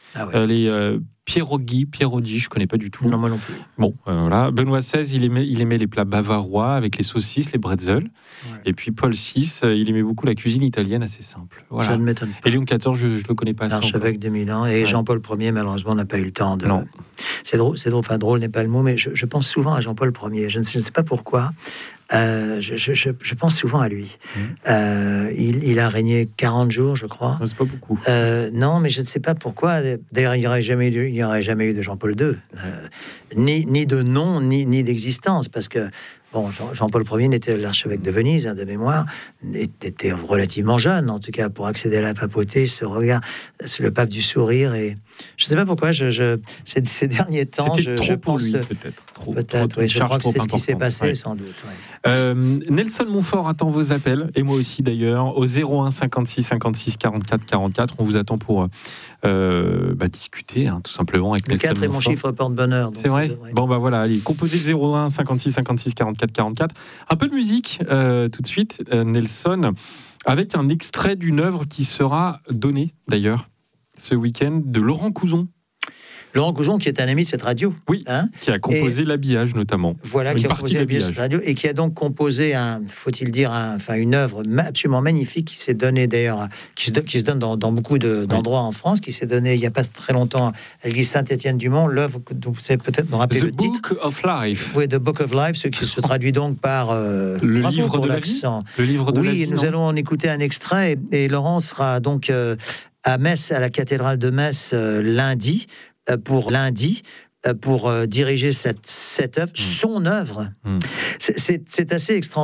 Ah ouais. Euh, les euh, pierogi, pierogi, je connais pas du tout. Non, moi non plus. Bon, euh, voilà. Benoît seize, il aimait, il aimait les plats bavarois avec les saucisses, les bretzels. Ouais. Et puis Paul six, euh, il aimait beaucoup la cuisine italienne assez simple. Voilà. Ça ne m'étonne pas. Et Léon quatorze, je ne le connais pas assez. L'archevêque de Milan. Et ouais. Jean-Paul Ier, malheureusement, n'a pas eu le temps de. Non. C'est drôle, c'est drôle, enfin drôle n'est pas le mot, mais je, je pense souvent à Jean-Paul Ier. Je ne sais, je ne sais pas pourquoi. Euh, je, je, je, je pense souvent à lui. Mmh. Euh, il, il a régné quarante jours, je crois. C'est pas beaucoup. Euh, non, mais je ne sais pas pourquoi. D'ailleurs, il n'y aurait jamais eu, il n'y aurait jamais eu de Jean-Paul deux, euh, ni, ni de nom, ni, ni d'existence, parce que bon, Jean, Jean-Paul Ier n'était l'archevêque de Venise, hein, de mémoire, était relativement jeune, en tout cas, pour accéder à la papauté. Ce regard, c'est le pape du sourire, et je ne sais pas pourquoi. Je, je ces, ces derniers temps, C'était je, trop je pour pense lui, peut-être. Trop, peut-être. trop, Oui, je crois que c'est ce qui s'est passé, ouais. sans doute. Ouais. Euh, Nelson Montfort attend vos appels, et moi aussi d'ailleurs, au zéro un cinquante-six cinquante-six quarante-quatre quarante-quatre. On vous attend pour euh, bah, discuter, hein, tout simplement, avec le Nelson quatre est mon chiffre porte-bonheur. C'est vrai. Bon, bah voilà, allez, composé de zéro un cinquante-six cinquante-six quarante-quatre quarante-quatre. Un peu de musique euh, tout de suite, euh, Nelson, avec un extrait d'une œuvre qui sera donnée d'ailleurs ce week-end de Laurent Couzon. Laurent Couzon, qui est un ami de cette radio. Oui, hein, qui a composé et l'habillage notamment. Voilà, une qui a composé l'habillage de cette radio et qui a donc composé, un, faut-il dire, un, enfin, une œuvre absolument magnifique qui s'est donnée d'ailleurs, qui se, qui se donne dans, dans beaucoup de, d'endroits oui. en France, qui s'est donnée il n'y a pas très longtemps à l'église Saint-Étienne-du-Mont, l'œuvre que vous savez peut-être me rappeler The le titre. The Book of Life. Oui, The Book of Life, ce qui se traduit donc par euh, le, livre de la vie. le livre de oui, la vie. Oui, nous non allons en écouter un extrait et, et Laurent sera donc euh, à Metz, à la cathédrale de Metz, euh, lundi. pour lundi, pour euh, diriger cette, cette œuvre, mmh. son œuvre. Mmh. C'est, c'est, c'est assez extraordinaire.